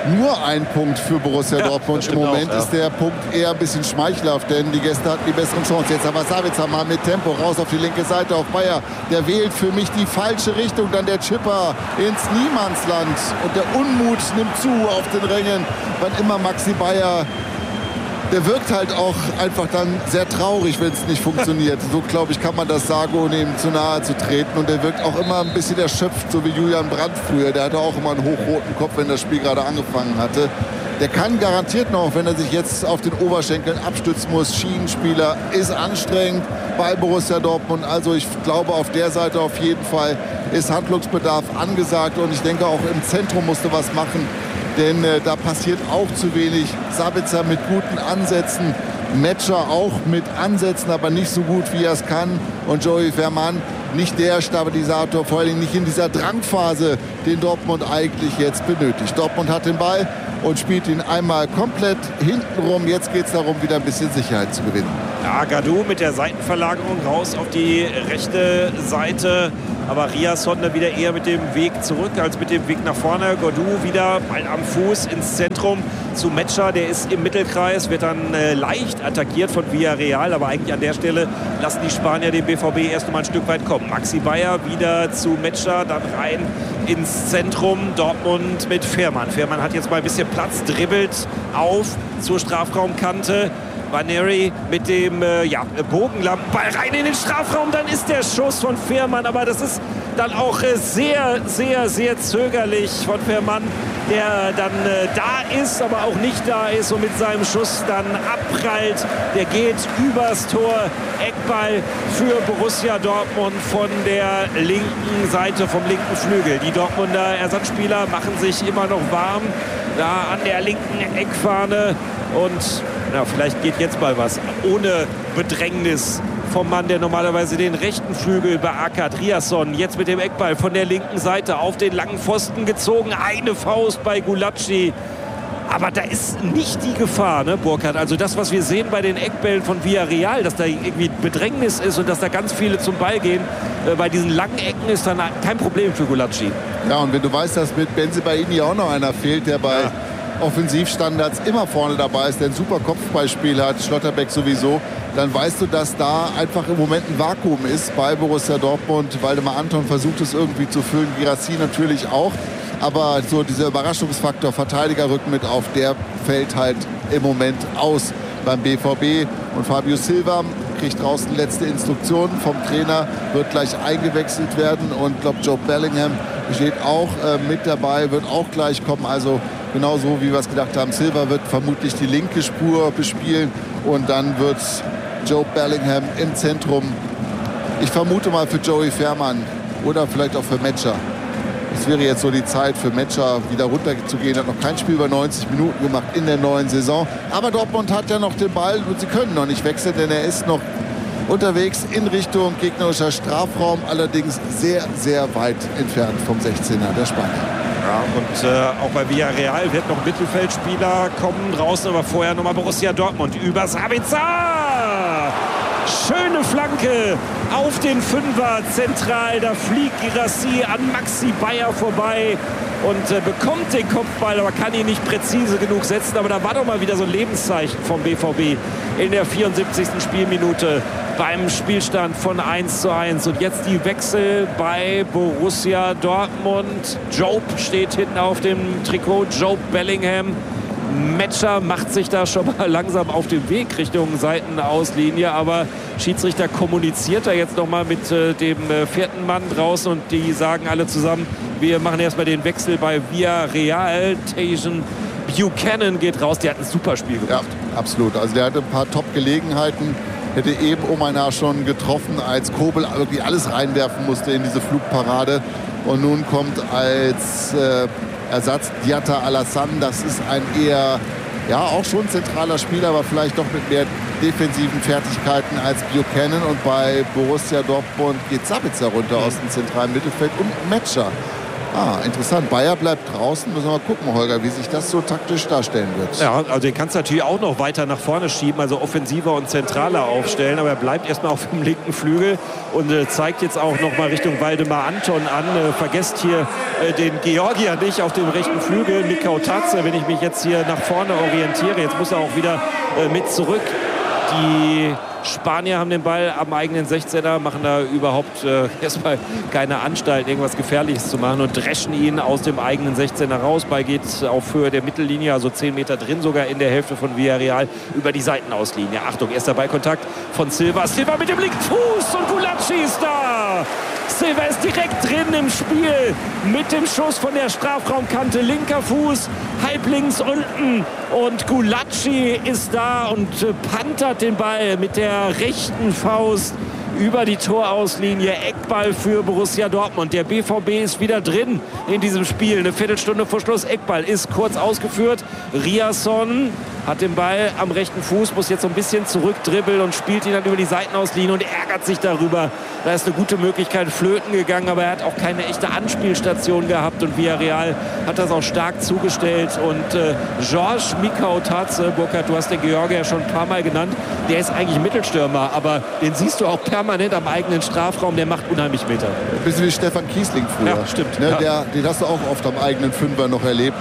nur ein Punkt für Borussia Ja, Dortmund. Im Moment auch, ja. ist der Punkt eher ein bisschen schmeichelhaft, denn die Gäste hatten die besseren Chancen. Jetzt aber Sabitzer mal mit Tempo raus auf die linke Seite auf Bayer. Der wählt für mich die falsche Richtung. Dann der Chipper ins Niemandsland. Und der Unmut nimmt zu auf den Rängen. Wann immer Maxi Bayer, der wirkt halt auch einfach dann sehr traurig, wenn es nicht funktioniert. So, glaube ich, kann man das sagen, ohne ihm zu nahe zu treten. Und der wirkt auch immer ein bisschen erschöpft, so wie Julian Brandt früher. Der hatte auch immer einen hochroten Kopf, wenn das Spiel gerade angefangen hatte. Der kann garantiert noch, wenn er sich jetzt auf den Oberschenkeln abstützen muss. Schienenspieler ist anstrengend bei Borussia Dortmund. Also ich glaube, auf der Seite auf jeden Fall ist Handlungsbedarf angesagt. Und ich denke, auch im Zentrum musste was machen. Denn äh, da passiert auch zu wenig. Sabitzer mit guten Ansätzen, Metscher auch mit Ansätzen, aber nicht so gut, wie er es kann. Und Joey Veerman nicht der Stabilisator, vor allem nicht in dieser Drangphase, den Dortmund eigentlich jetzt benötigt. Dortmund hat den Ball und spielt ihn einmal komplett hintenrum. Jetzt geht es darum, wieder ein bisschen Sicherheit zu gewinnen. Ja, Gadou mit der Seitenverlagerung raus auf die rechte Seite. Aber Riasson dann wieder eher mit dem Weg zurück als mit dem Weg nach vorne. Gadou wieder Ball am Fuß ins Zentrum zu Metscher. Der ist im Mittelkreis, wird dann äh, leicht attackiert von Villarreal. Aber eigentlich an der Stelle lassen die Spanier den B V B erst noch mal ein Stück weit kommen. Maxi Bayer wieder zu Metscher, dann rein ins Zentrum. Dortmund mit Veerman. Veerman hat jetzt mal ein bisschen Platz, dribbelt auf zur Strafraumkante. Vaneri mit dem äh, ja, Bogenlampenball rein in den Strafraum. Dann ist der Schuss von Veerman. Aber das ist dann auch äh, sehr, sehr, sehr zögerlich von Veerman, der dann äh, da ist, aber auch nicht da ist und mit seinem Schuss dann abprallt. Der geht übers Tor. Eckball für Borussia Dortmund von der linken Seite, vom linken Flügel. Die Dortmunder Ersatzspieler machen sich immer noch warm da an der linken Eckfahne. Und ja, vielleicht geht jetzt mal was ohne Bedrängnis vom Mann, der normalerweise den rechten Flügel beackert. Riasson jetzt mit dem Eckball von der linken Seite auf den langen Pfosten gezogen. Eine Faust bei Gulacsi. Aber da ist nicht die Gefahr, ne, Burkhard? Also das, was wir sehen bei den Eckbällen von Villarreal, dass da irgendwie Bedrängnis ist und dass da ganz viele zum Ball gehen. Äh, bei diesen langen Ecken ist dann kein Problem für Gulacsi. Ja, und wenn du weißt, dass mit Bensebaini auch noch einer fehlt, der bei ja. Offensivstandards immer vorne dabei ist, der ein super Kopfballspiel hat, Schlotterbeck sowieso, dann weißt du, dass da einfach im Moment ein Vakuum ist bei Borussia Dortmund. Waldemar Anton versucht es irgendwie zu füllen, Guirassy natürlich auch. Aber so dieser Überraschungsfaktor, Verteidigerrücken mit auf, der fällt halt im Moment aus beim B V B. Und Fabio Silva kriegt draußen letzte Instruktionen vom Trainer, wird gleich eingewechselt werden. Und ich glaube, Joe Bellingham steht auch äh, mit dabei, wird auch gleich kommen. Also genauso wie wir es gedacht haben, Silva wird vermutlich die linke Spur bespielen. Und dann wird Joe Bellingham im Zentrum. Ich vermute mal für Joey Veerman oder vielleicht auch für Metscher. Es wäre jetzt so die Zeit für Metscher wieder runterzugehen. Hat noch kein Spiel über neunzig Minuten gemacht in der neuen Saison. Aber Dortmund hat ja noch den Ball und sie können noch nicht wechseln, denn er ist noch unterwegs in Richtung gegnerischer Strafraum. Allerdings sehr, sehr weit entfernt vom sechzehner der Spanier. Ja, und äh, auch bei Villarreal wird noch Mittelfeldspieler kommen draußen, aber vorher nochmal Borussia Dortmund über Sabitzer. Schöne Flanke auf den Fünfer zentral. Da fliegt Guirassy an Maxi Bayer vorbei und äh, bekommt den Kopfball, aber kann ihn nicht präzise genug setzen. Aber da war doch mal wieder so ein Lebenszeichen vom B V B in der vierundsiebzigsten Spielminute beim Spielstand von eins zu eins. Und jetzt die Wechsel bei Borussia Dortmund. Job steht hinten auf dem Trikot, Joe Bellingham. Metscher macht sich da schon mal langsam auf den Weg Richtung Seitenauslinie, aber Schiedsrichter kommuniziert da jetzt noch mal mit äh, dem äh, vierten Mann draußen und die sagen alle zusammen, wir machen erstmal den Wechsel bei Villarreal. Tajon Buchanan geht raus, der hat ein super Spiel gemacht. Ja, absolut. Also der hatte ein paar Top-Gelegenheiten, hätte eben Omanar schon getroffen, als Kobel wirklich alles reinwerfen musste in diese Flugparade. Und nun kommt als äh, Ersatz Diatta Alassane. Das ist ein eher, ja, auch schon zentraler Spieler, aber vielleicht doch mit mehr defensiven Fertigkeiten als Buchanan. Und bei Borussia Dortmund geht Sabitzer runter aus dem zentralen Mittelfeld und Metscher Ah, interessant. Bayer bleibt draußen. Müssen wir mal gucken, Holger, wie sich das so taktisch darstellen wird. Ja, also den kannst du natürlich auch noch weiter nach vorne schieben, also offensiver und zentraler aufstellen. Aber er bleibt erstmal auf dem linken Flügel und äh, zeigt jetzt auch noch mal Richtung Waldemar Anton an. Äh, vergesst hier äh, den Georgier nicht auf dem rechten Flügel, Mikau Tatze, wenn ich mich jetzt hier nach vorne orientiere. Jetzt muss er auch wieder äh, mit zurück. Die Spanier haben den Ball am eigenen sechzehner, machen da überhaupt äh, erstmal keine Anstalt, irgendwas Gefährliches zu machen und dreschen ihn aus dem eigenen sechzehner raus. Ball geht auf Höhe der Mittellinie, also zehn Meter drin, sogar in der Hälfte von Villarreal über die Seitenauslinie. Achtung, erster Ballkontakt von Silva. Silva mit dem linken Fuß und Gulacsi ist da. Silva ist direkt drin im Spiel mit dem Schuss von der Strafraumkante. Linker Fuß, halb links unten. Und Gulacsi ist da und pantert den Ball mit der rechten Faust über die Torauslinie. Eckball für Borussia Dortmund. Der B V B ist wieder drin in diesem Spiel. Eine Viertelstunde vor Schluss. Eckball ist kurz ausgeführt. Riasson hat den Ball am rechten Fuß, muss jetzt so ein bisschen zurückdribbeln und spielt ihn dann über die Seitenauslinie und ärgert sich darüber. Da ist eine gute Möglichkeit flöten gegangen, aber er hat auch keine echte Anspielstation gehabt und Villarreal hat das auch stark zugestellt. Und äh, Georges Mikau Tatze, Burkhard, du hast den Georgier schon ein paar Mal genannt, der ist eigentlich Mittelstürmer, aber den siehst du auch permanent am eigenen Strafraum, der macht unheimlich Meter. Ein bisschen wie Stefan Kiesling früher. Ja, stimmt. Ne, Ja. Der, den hast du auch oft am eigenen Fünfer noch erlebt.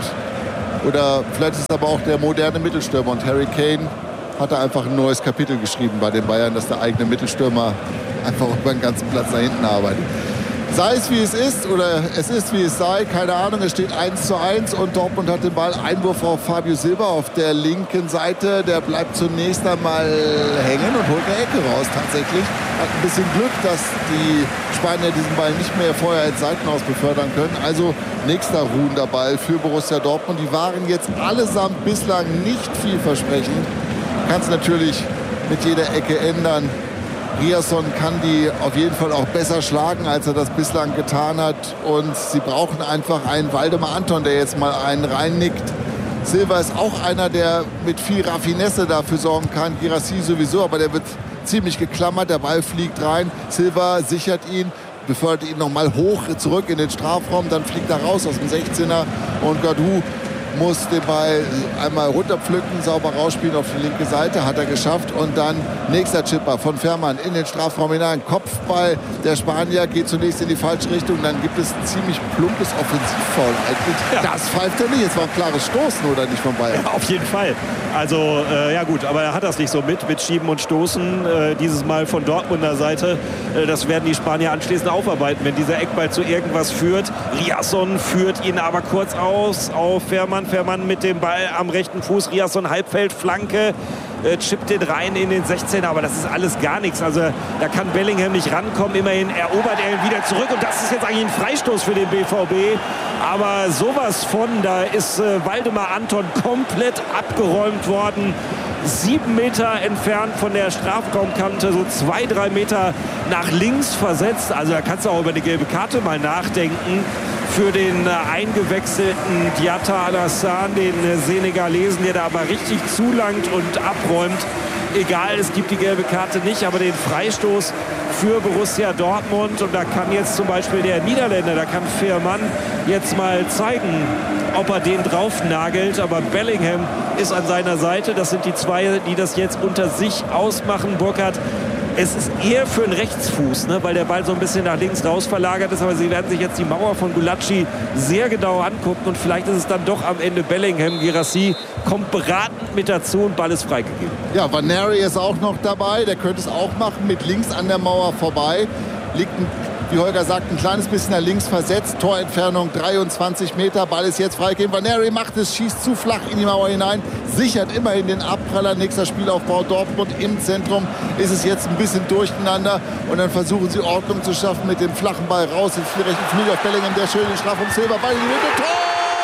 Oder vielleicht ist es aber auch der moderne Mittelstürmer. Und Harry Kane hat da einfach ein neues Kapitel geschrieben bei den Bayern, dass der eigene Mittelstürmer einfach über den ganzen Platz nach hinten arbeitet. Sei es wie es ist oder es ist wie es sei, keine Ahnung, es steht eins zu eins und Dortmund hat den Ball. Einwurf auf Fabio Silva auf der linken Seite, der bleibt zunächst einmal hängen und holt eine Ecke raus tatsächlich. Hat ein bisschen Glück, dass die Spanier diesen Ball nicht mehr vorher ins Seitenhaus befördern können. Also nächster ruhender Ball für Borussia Dortmund. Die waren jetzt allesamt bislang nicht vielversprechend. Kann es natürlich mit jeder Ecke ändern. Riasson kann die auf jeden Fall auch besser schlagen, als er das bislang getan hat. Und sie brauchen einfach einen Waldemar Anton, der jetzt mal einen reinnickt. Silva ist auch einer, der mit viel Raffinesse dafür sorgen kann. Guirassy sowieso, aber der wird ziemlich geklammert. Der Ball fliegt rein. Silva sichert ihn, befördert ihn nochmal hoch zurück in den Strafraum. Dann fliegt er raus aus dem sechzehner und Gadou muss den Ball einmal runterpflücken, sauber rausspielen auf die linke Seite, hat er geschafft. Und dann nächster Chipper von Fährmann in den Strafraum hinein. Kopfball der Spanier geht zunächst in die falsche Richtung. Dann gibt es ein ziemlich plumpes Offensivfoul eigentlich. Ja. Das pfeift er nicht. Es war ein klares Stoßen, oder nicht, von Bayern? Ja, auf jeden Fall. Also, äh, ja gut, aber er hat das nicht so mit, mit Schieben und Stoßen. Äh, dieses Mal von Dortmunder Seite. Äh, das werden die Spanier anschließend aufarbeiten, wenn dieser Eckball zu irgendwas führt. Riasson führt ihn aber kurz aus auf Fährmann. Fährmann mit dem Ball am rechten Fuß. Riasson Halbfeldflanke. Äh, chippt den rein in den sechzehner, aber das ist alles gar nichts. Also da kann Bellingham nicht rankommen. Immerhin erobert er ihn wieder zurück und das ist jetzt eigentlich ein Freistoß für den B V B. Aber sowas von, da ist äh, Waldemar Anton komplett abgeräumt worden. Sieben Meter entfernt von der Strafraumkante, so zwei, drei Meter nach links versetzt. Also da kannst du auch über eine gelbe Karte mal nachdenken für den äh, eingewechselten Diatta Alassane, den äh, Senegalesen, der da aber richtig zulangt und abräumt. Egal, es gibt die gelbe Karte nicht, aber den Freistoß für Borussia Dortmund. Und da kann jetzt zum Beispiel der Niederländer, da kann Fährmann jetzt mal zeigen, ob er den drauf nagelt. Aber Bellingham ist an seiner Seite. Das sind die zwei, die das jetzt unter sich ausmachen. Burkhard, es ist eher für einen Rechtsfuß, ne, weil der Ball so ein bisschen nach links raus verlagert ist. Aber sie werden sich jetzt die Mauer von Gulacsi sehr genau angucken. Und vielleicht ist es dann doch am Ende Bellingham. Guirassy kommt beratend mit dazu und Ball ist freigegeben. Ja, Van Nery ist auch noch dabei. Der könnte es auch machen, mit links an der Mauer vorbei. Liegt, ein, wie Holger sagt, ein kleines bisschen nach links versetzt. Torentfernung dreiundzwanzig Meter. Ball ist jetzt freigegeben. Van Nery macht es, schießt zu flach in die Mauer hinein. Sichert immerhin den Abpraller. Nächster Spielaufbau Dortmund im Zentrum. Ist es jetzt ein bisschen durcheinander. Und dann versuchen sie Ordnung zu schaffen mit dem flachen Ball raus. Ins rechten Flügel auf Bellingham. Der schöne Strafraum Silva. Ball in die Mitte. Tor!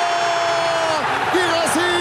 Guirassy!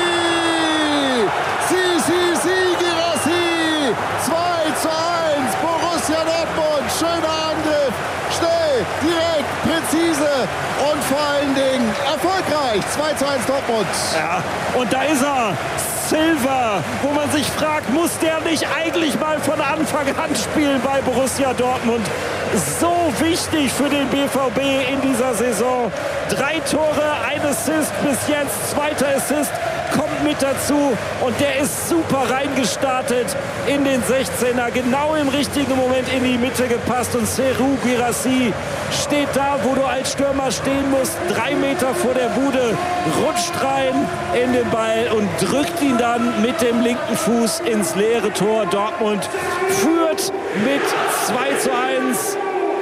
Si, si, si, Guirassy! zwei zu eins. Borussia Dortmund. Schöner Angriff. Schnell, direkt, präzise und vor allen Dingen erfolgreich. zwei zu eins Dortmund. Ja, und da ist er. Silva, wo man sich fragt, muss der nicht eigentlich mal von Anfang an spielen bei Borussia Dortmund? So wichtig für den B V B in dieser Saison. Drei Tore, ein Assist bis jetzt, zweiter Assist kommt mit dazu und der ist super reingestartet in den sechzehner, genau im richtigen Moment in die Mitte gepasst und Serhou Guirassy steht da, wo du als Stürmer stehen musst, drei Meter vor der Bude, rutscht rein in den Ball und drückt ihn dann mit dem linken Fuß ins leere Tor. Dortmund führt mit zwei zu eins.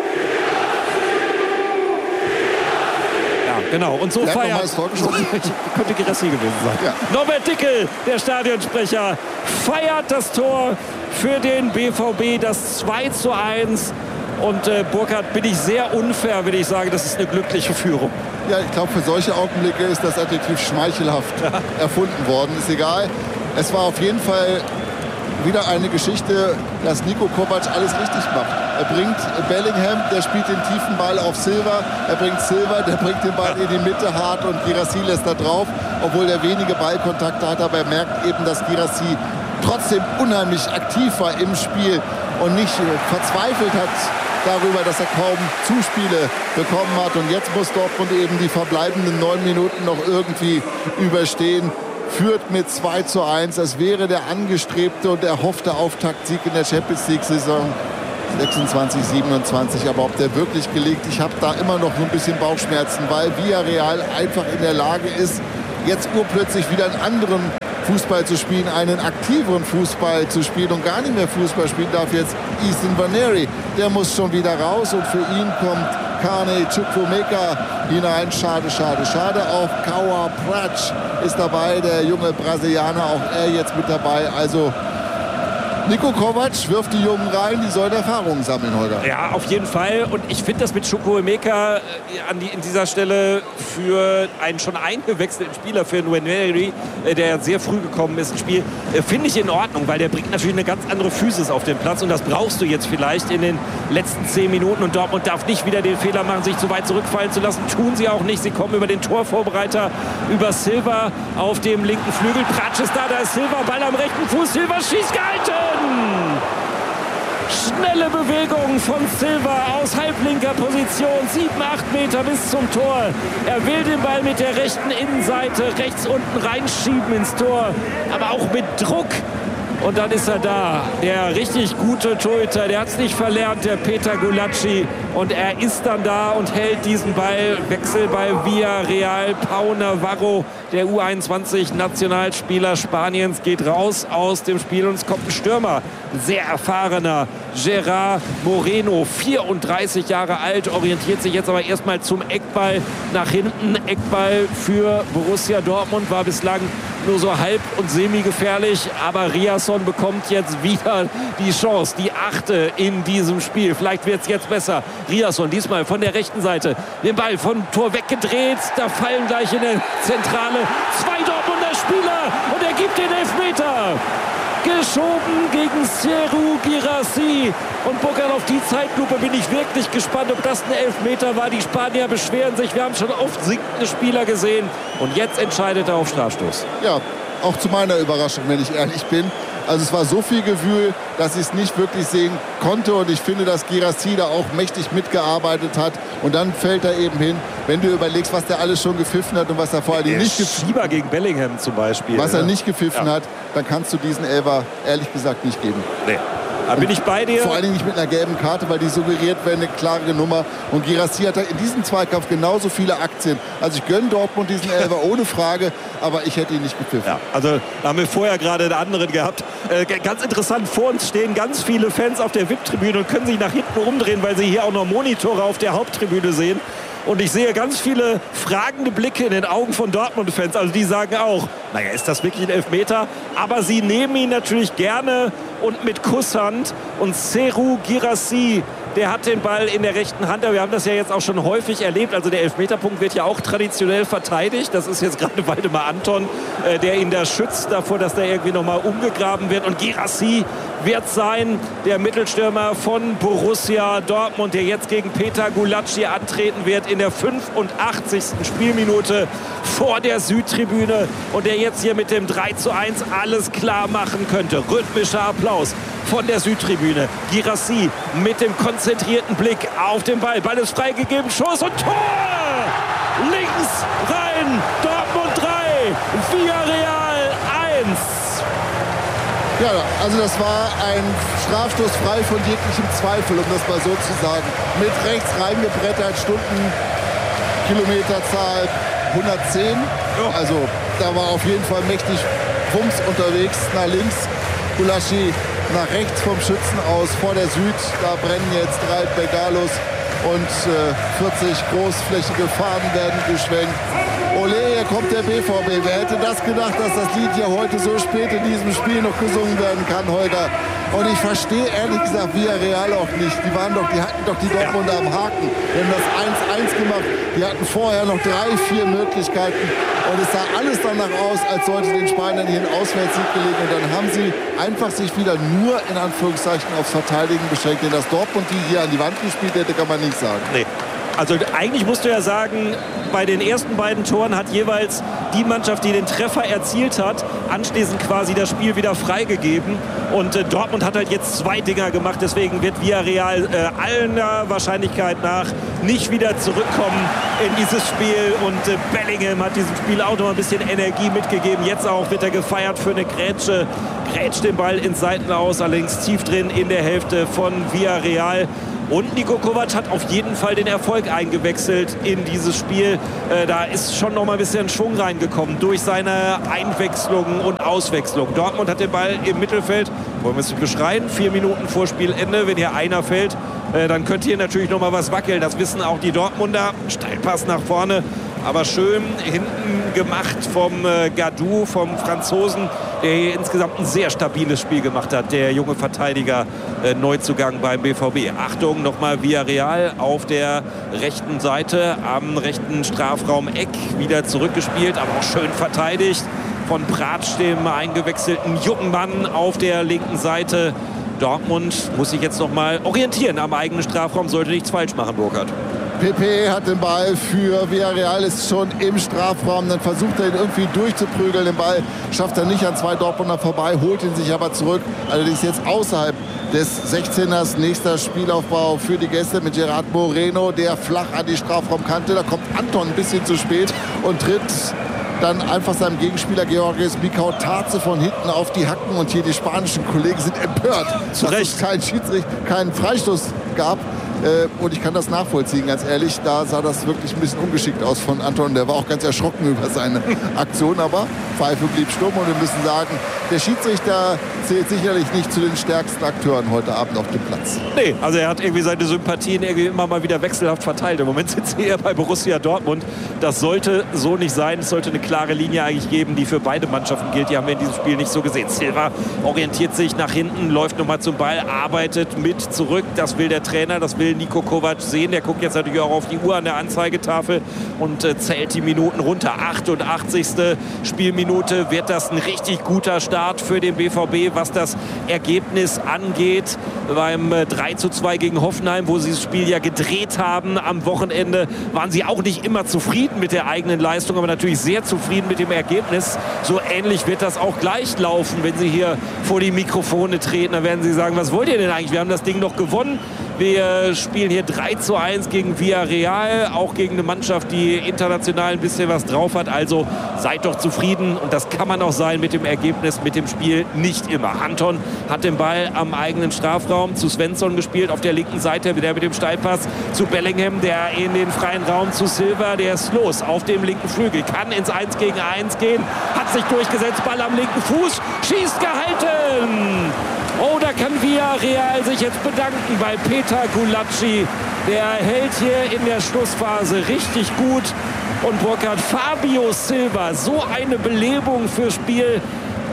Genau, und so Der feiert... Könnte Guirassy gewesen sein. Ja. Norbert Dickel, der Stadionsprecher, feiert das Tor für den B V B, das zwei zu eins. Und äh, Burkhard, bin ich sehr unfair, wenn ich sage, das ist eine glückliche Führung. Ja, ich glaube, für solche Augenblicke ist das Adjektiv schmeichelhaft ja. erfunden worden. Ist egal. Es war auf jeden Fall wieder eine Geschichte, dass Niko Kovac alles richtig macht. Er bringt Bellingham, der spielt den tiefen Ball auf Silva. Er bringt Silva, der bringt den Ball in die Mitte hart und Guirassy lässt da drauf, obwohl er wenige Ballkontakte hat. Aber er merkt eben, dass Guirassy trotzdem unheimlich aktiv war im Spiel und nicht verzweifelt hat darüber, dass er kaum Zuspiele bekommen hat. Und jetzt muss Dortmund eben die verbleibenden neun Minuten noch irgendwie überstehen. Führt mit zwei zu eins. Es wäre der angestrebte und erhoffte Auftaktsieg in der Champions League-Saison sechsundzwanzig siebenundzwanzig. Aber ob der wirklich gelingt, ich habe da immer noch so ein bisschen Bauchschmerzen, weil Villarreal einfach in der Lage ist, jetzt urplötzlich wieder einen anderen Fußball zu spielen, einen aktiveren Fußball zu spielen und gar nicht mehr Fußball spielen darf jetzt Ethan Nwaneri. Der muss schon wieder raus und für ihn kommt Kane Chukwuemeka hinein. Schade, schade, schade. Auch Kaua Pratsch ist dabei, der junge Brasilianer, auch er jetzt mit dabei. Also Niko Kovac wirft die Jungen rein, die sollen Erfahrungen sammeln, Holger. Ja, auf jeden Fall. Und ich finde das mit Chukwuemeka äh, an die, in dieser Stelle für einen schon eingewechselten Spieler, für Nwaneri, äh, der sehr früh gekommen ist ins Spiel, äh, finde ich in Ordnung, weil der bringt natürlich eine ganz andere Physis auf den Platz und das brauchst du jetzt vielleicht in den letzten zehn Minuten und Dortmund darf nicht wieder den Fehler machen, sich zu weit zurückfallen zu lassen. Tun sie auch nicht. Sie kommen über den Torvorbereiter, über Silva auf dem linken Flügel. Pratsch ist da, da ist Silva, Ball am rechten Fuß. Silva schießt, gehalten! Schnelle Bewegung von Silva aus halblinker Position, sieben, acht Meter bis zum Tor. Er will den Ball mit der rechten Innenseite rechts unten reinschieben ins Tor, aber auch mit Druck. Und dann ist er da, der richtig gute Torhüter, der hat es nicht verlernt, der Peter Gulacsi. Und er ist dann da und hält diesen Ball. Wechsel bei Villarreal. Pau Navarro, der U einundzwanzig-Nationalspieler Spaniens, geht raus aus dem Spiel und es kommt ein Stürmer. Sehr erfahrener Gerard Moreno, vierunddreißig Jahre alt, orientiert sich jetzt aber erstmal zum Eckball nach hinten. Eckball für Borussia Dortmund war bislang nur so halb und semi-gefährlich, aber Riasson bekommt jetzt wieder die Chance, die achte in diesem Spiel. Vielleicht wird es jetzt besser. Riasson diesmal von der rechten Seite, den Ball vom Tor weggedreht, da fallen gleich in der Zentrale zwei Dortmunder Spieler und er gibt den Elfmeter. Geschoben gegen Serhou Guirassy. Und Burkhard, auf die Zeitlupe bin ich wirklich gespannt, ob das ein Elfmeter war. Die Spanier beschweren sich. Wir haben schon oft sinkende Spieler gesehen. Und jetzt entscheidet er auf Strafstoß. Ja, auch zu meiner Überraschung, wenn ich ehrlich bin. Also es war so viel Gewühl, dass ich es nicht wirklich sehen konnte. Und ich finde, dass Guirassy da auch mächtig mitgearbeitet hat. Und dann fällt er eben hin. Wenn du überlegst, was der alles schon gepfiffen hat und was er vor allem nicht gepfiffen hat. Schieber gegen Bellingham zum Beispiel. Was ja. er nicht gepfiffen ja. hat, dann kannst du diesen Elfer ehrlich gesagt nicht geben. Nee. Da bin ich bei dir. Vor allen Dingen nicht mit einer gelben Karte, weil die suggeriert wäre eine klare Nummer. Und Guirassy hat in diesem Zweikampf genauso viele Aktien. Also ich gönne Dortmund diesen Elfer ohne Frage, aber ich hätte ihn nicht gepfiffen. Ja, also da haben wir vorher gerade einen anderen gehabt. Äh, ganz interessant, vor uns stehen ganz viele Fans auf der V I P-Tribüne und können sich nach hinten umdrehen, weil sie hier auch noch Monitore auf der Haupttribüne sehen. Und ich sehe ganz viele fragende Blicke in den Augen von Dortmund-Fans. Also die sagen auch, naja, ist das wirklich ein Elfmeter? Aber sie nehmen ihn natürlich gerne und mit Kusshand. Und Serhou Guirassy, der hat den Ball in der rechten Hand. Aber wir haben das ja jetzt auch schon häufig erlebt. Also der Elfmeterpunkt wird ja auch traditionell verteidigt. Das ist jetzt gerade Waldemar Anton, äh, der ihn da schützt davor, dass der irgendwie nochmal umgegraben wird. Und Guirassy wird sein, der Mittelstürmer von Borussia Dortmund, der jetzt gegen Peter Gulacsi antreten wird in der fünfundachtzigsten Spielminute vor der Südtribüne und der jetzt hier mit dem drei zu eins alles klar machen könnte. Rhythmischer Applaus von der Südtribüne. Guirassy mit dem konzentrierten Blick auf den Ball. Ball ist freigegeben, Schuss und Tor! Links rein, Dortmund drei, Villarreal eins. Ja, also das war ein Strafstoß frei von jeglichem Zweifel, um das mal so zu sagen. Mit rechts reingebrettert, Stundenkilometerzahl hundertzehn. Also da war auf jeden Fall mächtig Wumms unterwegs nach links. Gulacsi nach rechts vom Schützen aus vor der Süd. Da brennen jetzt drei Bengalos und äh, vierzig großflächige Fahnen werden geschwenkt. Ole, hier kommt der B V B. Wer hätte das gedacht, dass das Lied ja heute so spät in diesem Spiel noch gesungen werden kann, Holger? Und ich verstehe ehrlich gesagt Villarreal auch nicht. Die waren doch, die hatten doch die Dortmunder am Haken. Die haben das eins eins gemacht. Die hatten vorher noch drei, vier Möglichkeiten. Und es sah alles danach aus, als sollte den Spaniern hier ein Auswärtssieg gelegen. Und dann haben sie einfach sich wieder nur in Anführungszeichen aufs Verteidigen beschränkt. Denn dass Dortmund die hier an die Wand gespielt hätte, kann man nicht sagen. Nee. Also eigentlich musst du ja sagen, bei den ersten beiden Toren hat jeweils die Mannschaft, die den Treffer erzielt hat, anschließend quasi das Spiel wieder freigegeben. Und äh, Dortmund hat halt jetzt zwei Dinger gemacht. Deswegen wird Villarreal äh, aller Wahrscheinlichkeit nach nicht wieder zurückkommen in dieses Spiel. Und äh, Bellingham hat diesem Spiel auch noch ein bisschen Energie mitgegeben. Jetzt auch wird er gefeiert für eine Grätsche. Grätscht den Ball ins Seitenaus, allerdings tief drin in der Hälfte von Villarreal. Und Niko Kovac hat auf jeden Fall den Erfolg eingewechselt in dieses Spiel. Äh, da ist schon noch mal ein bisschen Schwung reingekommen durch seine Einwechslungen und Auswechslung. Dortmund hat den Ball im Mittelfeld. Wollen wir es beschreien? Vier Minuten vor Spielende. Wenn hier einer fällt, äh, dann könnte hier natürlich noch mal was wackeln. Das wissen auch die Dortmunder. Steilpass nach vorne. Aber schön hinten gemacht vom äh, Gadou, vom Franzosen, der hier insgesamt ein sehr stabiles Spiel gemacht hat. Der junge Verteidiger, äh, Neuzugang beim B V B. Achtung, nochmal Villarreal auf der rechten Seite, am rechten Strafraum-Eck wieder zurückgespielt, aber auch schön verteidigt von Pratsch, dem eingewechselten jungen Mann auf der linken Seite. Dortmund muss sich jetzt nochmal orientieren am eigenen Strafraum, sollte nichts falsch machen, Burkhard. Pepe hat den Ball für Villarreal, ist schon im Strafraum. Dann versucht er ihn irgendwie durchzuprügeln. Den Ball schafft er nicht an zwei Dortmunder vorbei, holt ihn sich aber zurück. Allerdings jetzt außerhalb des sechzehners. Nächster Spielaufbau für die Gäste mit Gerard Moreno, der flach an die Strafraumkante. Da kommt Anton ein bisschen zu spät und tritt dann einfach seinem Gegenspieler Georgis Mikau-Tarze von hinten auf die Hacken. Und hier die spanischen Kollegen sind empört, dass es keinen Schiedsrichter, keinen Freistoß gab. Äh, und ich kann das nachvollziehen, ganz ehrlich. Da sah das wirklich ein bisschen ungeschickt aus von Anton. Der war auch ganz erschrocken über seine Aktion. Aber Pfeife blieb stumm. Und wir müssen sagen, der Schiedsrichter zählt sicherlich nicht zu den stärksten Akteuren heute Abend auf dem Platz. Nee, also er hat irgendwie seine Sympathien irgendwie immer mal wieder wechselhaft verteilt. Im Moment sitzt er eher bei Borussia Dortmund. Das sollte so nicht sein. Es sollte eine klare Linie eigentlich geben, die für beide Mannschaften gilt. Die haben wir in diesem Spiel nicht so gesehen. Silva orientiert sich nach hinten, läuft nochmal zum Ball, arbeitet mit zurück. Das will der Trainer, das will Niko Kovac sehen. Der guckt jetzt natürlich auch auf die Uhr an der Anzeigetafel und äh, zählt die Minuten runter. achtundachtzigste Spielminute wird das ein richtig guter Start für den B V B, was das Ergebnis angeht. Beim äh, drei zu zwei gegen Hoffenheim, wo sie das Spiel ja gedreht haben am Wochenende, waren sie auch nicht immer zufrieden mit der eigenen Leistung, aber natürlich sehr zufrieden mit dem Ergebnis. So ähnlich wird das auch gleich laufen, wenn sie hier vor die Mikrofone treten. Dann werden sie sagen, was wollt ihr denn eigentlich? Wir haben das Ding noch gewonnen. Wir spielen hier drei zu eins gegen Villarreal, auch gegen eine Mannschaft, die international ein bisschen was drauf hat. Also seid doch zufrieden und das kann man auch sein mit dem Ergebnis, mit dem Spiel nicht immer. Anton hat den Ball am eigenen Strafraum zu Svensson gespielt, auf der linken Seite, der mit dem Steilpass zu Bellingham, der in den freien Raum zu Silva, der ist los auf dem linken Flügel, kann ins eins gegen eins gehen, hat sich durchgesetzt, Ball am linken Fuß, schießt gehalten! Oh, da kann Villarreal sich jetzt bedanken bei Peter Gulacsi. Der hält hier in der Schlussphase richtig gut. Und Burkhard, Fabio Silva, so eine Belebung fürs Spiel.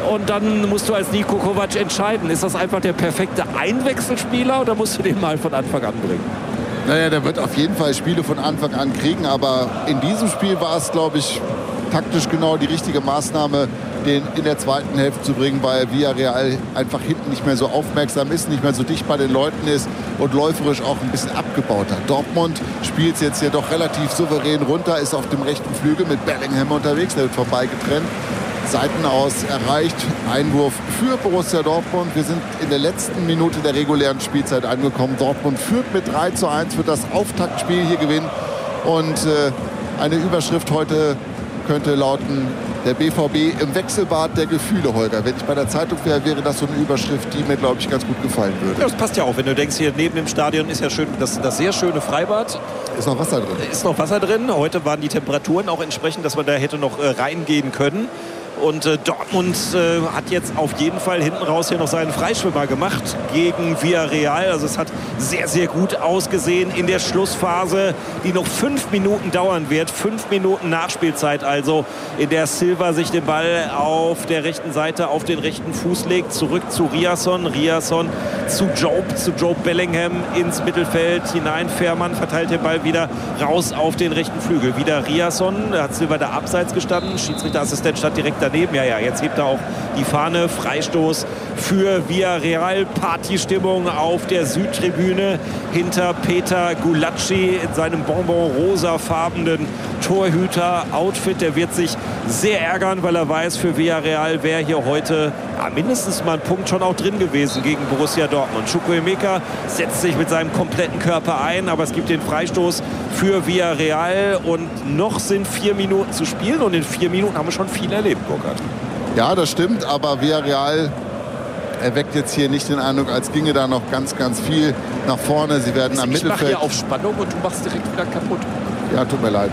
und dann musst du als Niko Kovac entscheiden, ist das einfach der perfekte Einwechselspieler oder musst du den mal von Anfang an bringen? Naja, der wird auf jeden Fall Spiele von Anfang an kriegen, aber in diesem Spiel war es, glaube ich, taktisch genau die richtige Maßnahme, den in der zweiten Hälfte zu bringen, weil Villarreal einfach hinten nicht mehr so aufmerksam ist, nicht mehr so dicht bei den Leuten ist und läuferisch auch ein bisschen abgebaut hat. Dortmund spielt es jetzt hier doch relativ souverän runter, ist auf dem rechten Flügel mit Bellingham unterwegs, der wird vorbeigetrennt. Seiten aus erreicht, Einwurf für Borussia Dortmund. Wir sind in der letzten Minute der regulären Spielzeit angekommen. Dortmund führt mit drei zu eins, wird das Auftaktspiel hier gewinnen. Und äh, eine Überschrift heute könnte lauten: der B V B im Wechselbad der Gefühle, Holger. Wenn ich bei der Zeitung wäre, wäre das so eine Überschrift, die mir, glaube ich, ganz gut gefallen würde. Ja, das passt ja auch, wenn du denkst, hier neben dem Stadion ist ja schön das, das sehr schöne Freibad. Ist noch Wasser drin. Ist noch Wasser drin. Heute waren die Temperaturen auch entsprechend, dass man da hätte noch äh, reingehen können. Und äh, Dortmund äh, hat jetzt auf jeden Fall hinten raus hier noch seinen Freischwimmer gemacht gegen Villarreal. Also es hat sehr, sehr gut ausgesehen in der Schlussphase, die noch fünf Minuten dauern wird. Fünf Minuten Nachspielzeit also, in der Silva sich den Ball auf der rechten Seite auf den rechten Fuß legt. Zurück zu Riasson. Riasson zu Jobe, zu Jobe Bellingham ins Mittelfeld hinein. Fährmann verteilt den Ball wieder raus auf den rechten Flügel. Wieder Riasson, da hat Silva da abseits gestanden. Schiedsrichterassistent stand direkt daneben. Ja, ja, jetzt hebt er auch die Fahne. Freistoß für Villarreal. Partystimmung auf der Südtribüne hinter Peter Gulacsi in seinem bonbon-rosafarbenen Torhüter-Outfit. Der wird sich sehr ärgern, weil er weiß, für Villarreal wäre hier heute ja, mindestens mal ein Punkt schon auch drin gewesen gegen Borussia Dortmund. Chukwuemeka setzt sich mit seinem kompletten Körper ein, aber es gibt den Freistoß für Villarreal und noch sind vier Minuten zu spielen und in vier Minuten haben wir schon viel erlebt, Burkhard. Ja, das stimmt, aber Villarreal erweckt jetzt hier nicht den Eindruck, als ginge da noch ganz, ganz viel nach vorne. Sie werden am ich Mittelfeld... Ich mache hier auf Spannung und du machst direkt wieder kaputt. Ja, tut mir leid.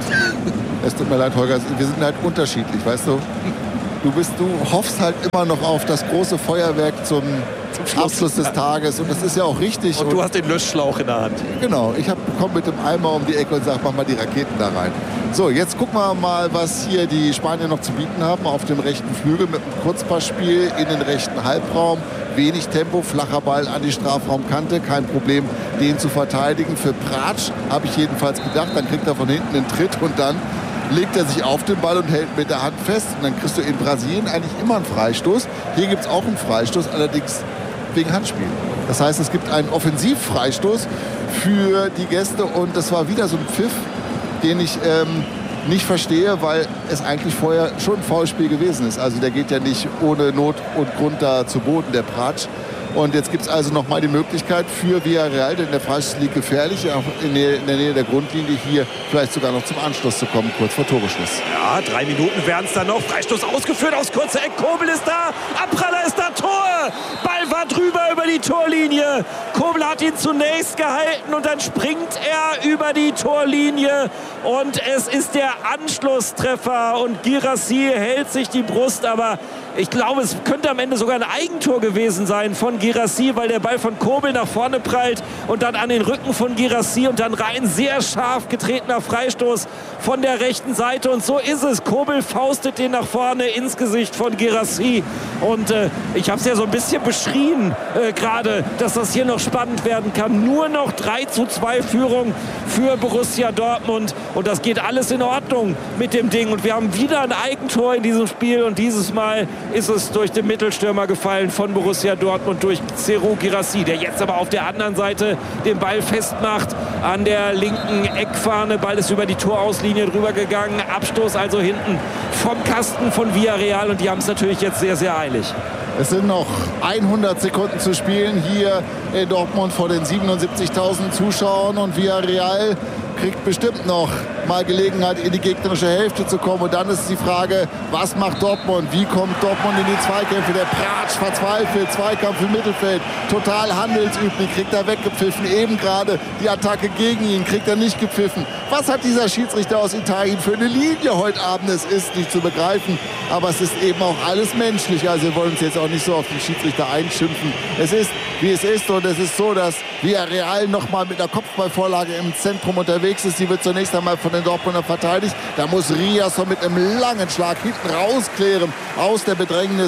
Es tut mir leid, Holger. Wir sind halt unterschiedlich, weißt du? Du, bist, du hoffst halt immer noch auf das große Feuerwerk zum, zum Abschluss des Tages. Und das ist ja auch richtig. Und du und hast den Löschschlauch in der Hand. Genau. Ich komme mit dem Eimer um die Ecke und sage, mach mal die Raketen da rein. So, jetzt gucken wir mal, was hier die Spanier noch zu bieten haben. Auf dem rechten Flügel mit einem Kurzpassspiel in den rechten Halbraum. Wenig Tempo, flacher Ball an die Strafraumkante. Kein Problem, den zu verteidigen. Für Pratsch habe ich jedenfalls gedacht. Dann kriegt er von hinten einen Tritt und dann legt er sich auf den Ball und hält mit der Hand fest. Und dann kriegst du in Brasilien eigentlich immer einen Freistoß. Hier gibt es auch einen Freistoß, allerdings wegen Handspiel. Das heißt, es gibt einen Offensivfreistoß für die Gäste. Und das war wieder so ein Pfiff, den ich ähm, nicht verstehe, weil es eigentlich vorher schon ein Foulspiel gewesen ist. Also der geht ja nicht ohne Not und Grund da zu Boden, der Pratsch. Und jetzt gibt es also noch mal die Möglichkeit für Villarreal, denn der Freistoß liegt gefährlich, auch in der, in der Nähe der Grundlinie, hier vielleicht sogar noch zum Anschluss zu kommen, kurz vor Toreschluss. Ja, drei Minuten werden es dann noch. Freistoß ausgeführt aus kurzer Eck. Kobel ist da, Abpraller ist da, Tor! Ball war drüber über die Torlinie. Kobel hat ihn zunächst gehalten und dann springt er über die Torlinie. Und es ist der Anschlusstreffer und Guirassy hält sich die Brust, aber ich glaube, es könnte am Ende sogar ein Eigentor gewesen sein von Guirassy, weil der Ball von Kobel nach vorne prallt und dann an den Rücken von Guirassy und dann rein sehr scharf getretener Freistoß von der rechten Seite. Und so ist es. Kobel faustet den nach vorne ins Gesicht von Guirassy. Und äh, ich habe es ja so ein bisschen beschrien äh, gerade, dass das hier noch spannend werden kann. Nur noch drei zu zwei Führung für Borussia Dortmund. Und das geht alles in Ordnung mit dem Ding. Und wir haben wieder ein Eigentor in diesem Spiel. Und dieses Mal ist es durch den Mittelstürmer gefallen von Borussia Dortmund, durch Serhou Guirassy, der jetzt aber auf der anderen Seite den Ball festmacht an der linken Eckfahne. Ball ist über die Torauslinie drüber gegangen. Abstoß also hinten vom Kasten von Villarreal und die haben es natürlich jetzt sehr, sehr eilig. Es sind noch hundert Sekunden zu spielen hier in Dortmund vor den siebenundsiebzigtausend Zuschauern und Villarreal kriegt bestimmt noch mal Gelegenheit, in die gegnerische Hälfte zu kommen. Und dann ist die Frage, was macht Dortmund? Wie kommt Dortmund in die Zweikämpfe? Der Pratsch verzweifelt, Zweikampf im Mittelfeld, total handelsüblich, kriegt er weggepfiffen. Eben gerade die Attacke gegen ihn, kriegt er nicht gepfiffen. Was hat dieser Schiedsrichter aus Italien für eine Linie heute Abend? Es ist nicht zu begreifen, aber es ist eben auch alles menschlich. Also wir wollen uns jetzt auch nicht so auf den Schiedsrichter einschimpfen. Es ist, wie es ist, und es ist so, dass Villarreal noch mal mit einer Kopfballvorlage im Zentrum unterwegs ist. Die wird zunächst einmal von den Dortmunder verteidigt. Da muss Riasson mit einem langen Schlag hinten rausklären aus der Bedrängnis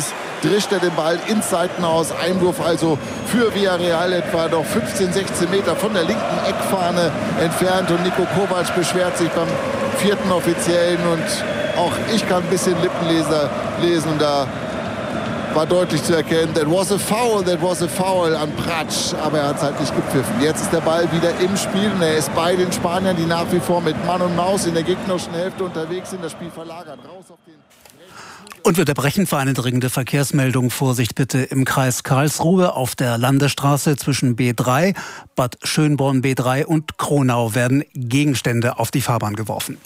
drischt er den Ball ins Seitenhaus. Einwurf also für Villarreal etwa noch fünfzehn, sechzehn Meter von der linken Eckfahne entfernt. Und Niko Kovac beschwert sich beim vierten Offiziellen. Und auch ich kann ein bisschen Lippenleser lesen. Und da war deutlich zu erkennen, that was a foul, that was a foul an Pratsch. Aber er hat es halt nicht gepfiffen. Jetzt ist der Ball wieder im Spiel und er ist bei den Spaniern, die nach wie vor mit Mann und Maus in der gegnerischen Hälfte unterwegs sind. Das Spiel verlagert raus auf den... Und wir unterbrechen für eine dringende Verkehrsmeldung. Vorsicht bitte im Kreis Karlsruhe auf der Landesstraße zwischen B drei, Bad Schönborn B drei und Kronau werden Gegenstände auf die Fahrbahn geworfen.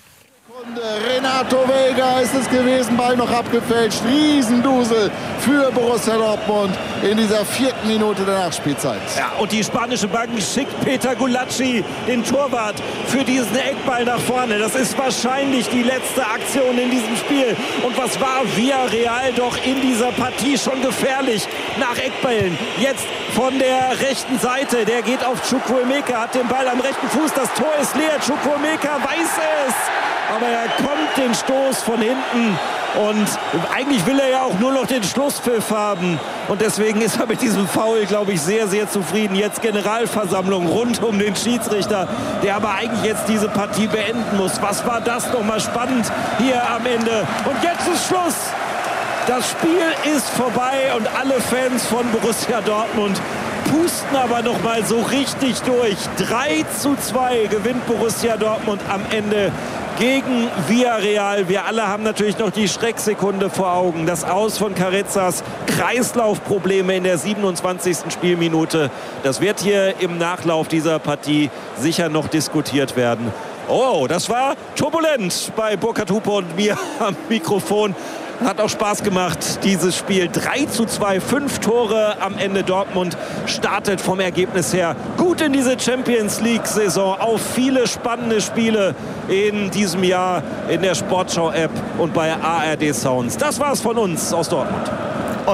Renato Vega ist es gewesen, Ball noch abgefälscht. Riesendusel für Borussia Dortmund in dieser vierten Minute der Nachspielzeit. Ja, und die spanische Bank schickt Peter Gulacsi, den Torwart, für diesen Eckball nach vorne. Das ist wahrscheinlich die letzte Aktion in diesem Spiel. Und was war Villarreal doch in dieser Partie schon gefährlich nach Eckballen. Jetzt von der rechten Seite, der geht auf Chukwuemeka, hat den Ball am rechten Fuß, das Tor ist leer. Chukwuemeka weiß es. Aber er kommt den Stoß von hinten und eigentlich will er ja auch nur noch den Schlusspfiff haben. Und deswegen ist er mit diesem Foul, glaube ich, sehr, sehr zufrieden. Jetzt Generalversammlung rund um den Schiedsrichter, der aber eigentlich jetzt diese Partie beenden muss. Was war das nochmal spannend hier am Ende? Und jetzt ist Schluss. Das Spiel ist vorbei und alle Fans von Borussia Dortmund pusten aber noch mal so richtig durch. drei zu zwei gewinnt Borussia Dortmund am Ende gegen Villarreal. Wir alle haben natürlich noch die Schrecksekunde vor Augen. Das Aus von Carezas, Kreislaufprobleme in der siebenundzwanzigsten Spielminute. Das wird hier im Nachlauf dieser Partie sicher noch diskutiert werden. Oh, das war turbulent bei Burkhard Hupe und mir am Mikrofon. Hat auch Spaß gemacht, dieses Spiel. drei zu zwei, fünf Tore am Ende. Dortmund startet vom Ergebnis her gut in diese Champions-League-Saison. Auf viele spannende Spiele in diesem Jahr in der Sportschau-App und bei A R D Sounds. Das war's von uns aus Dortmund.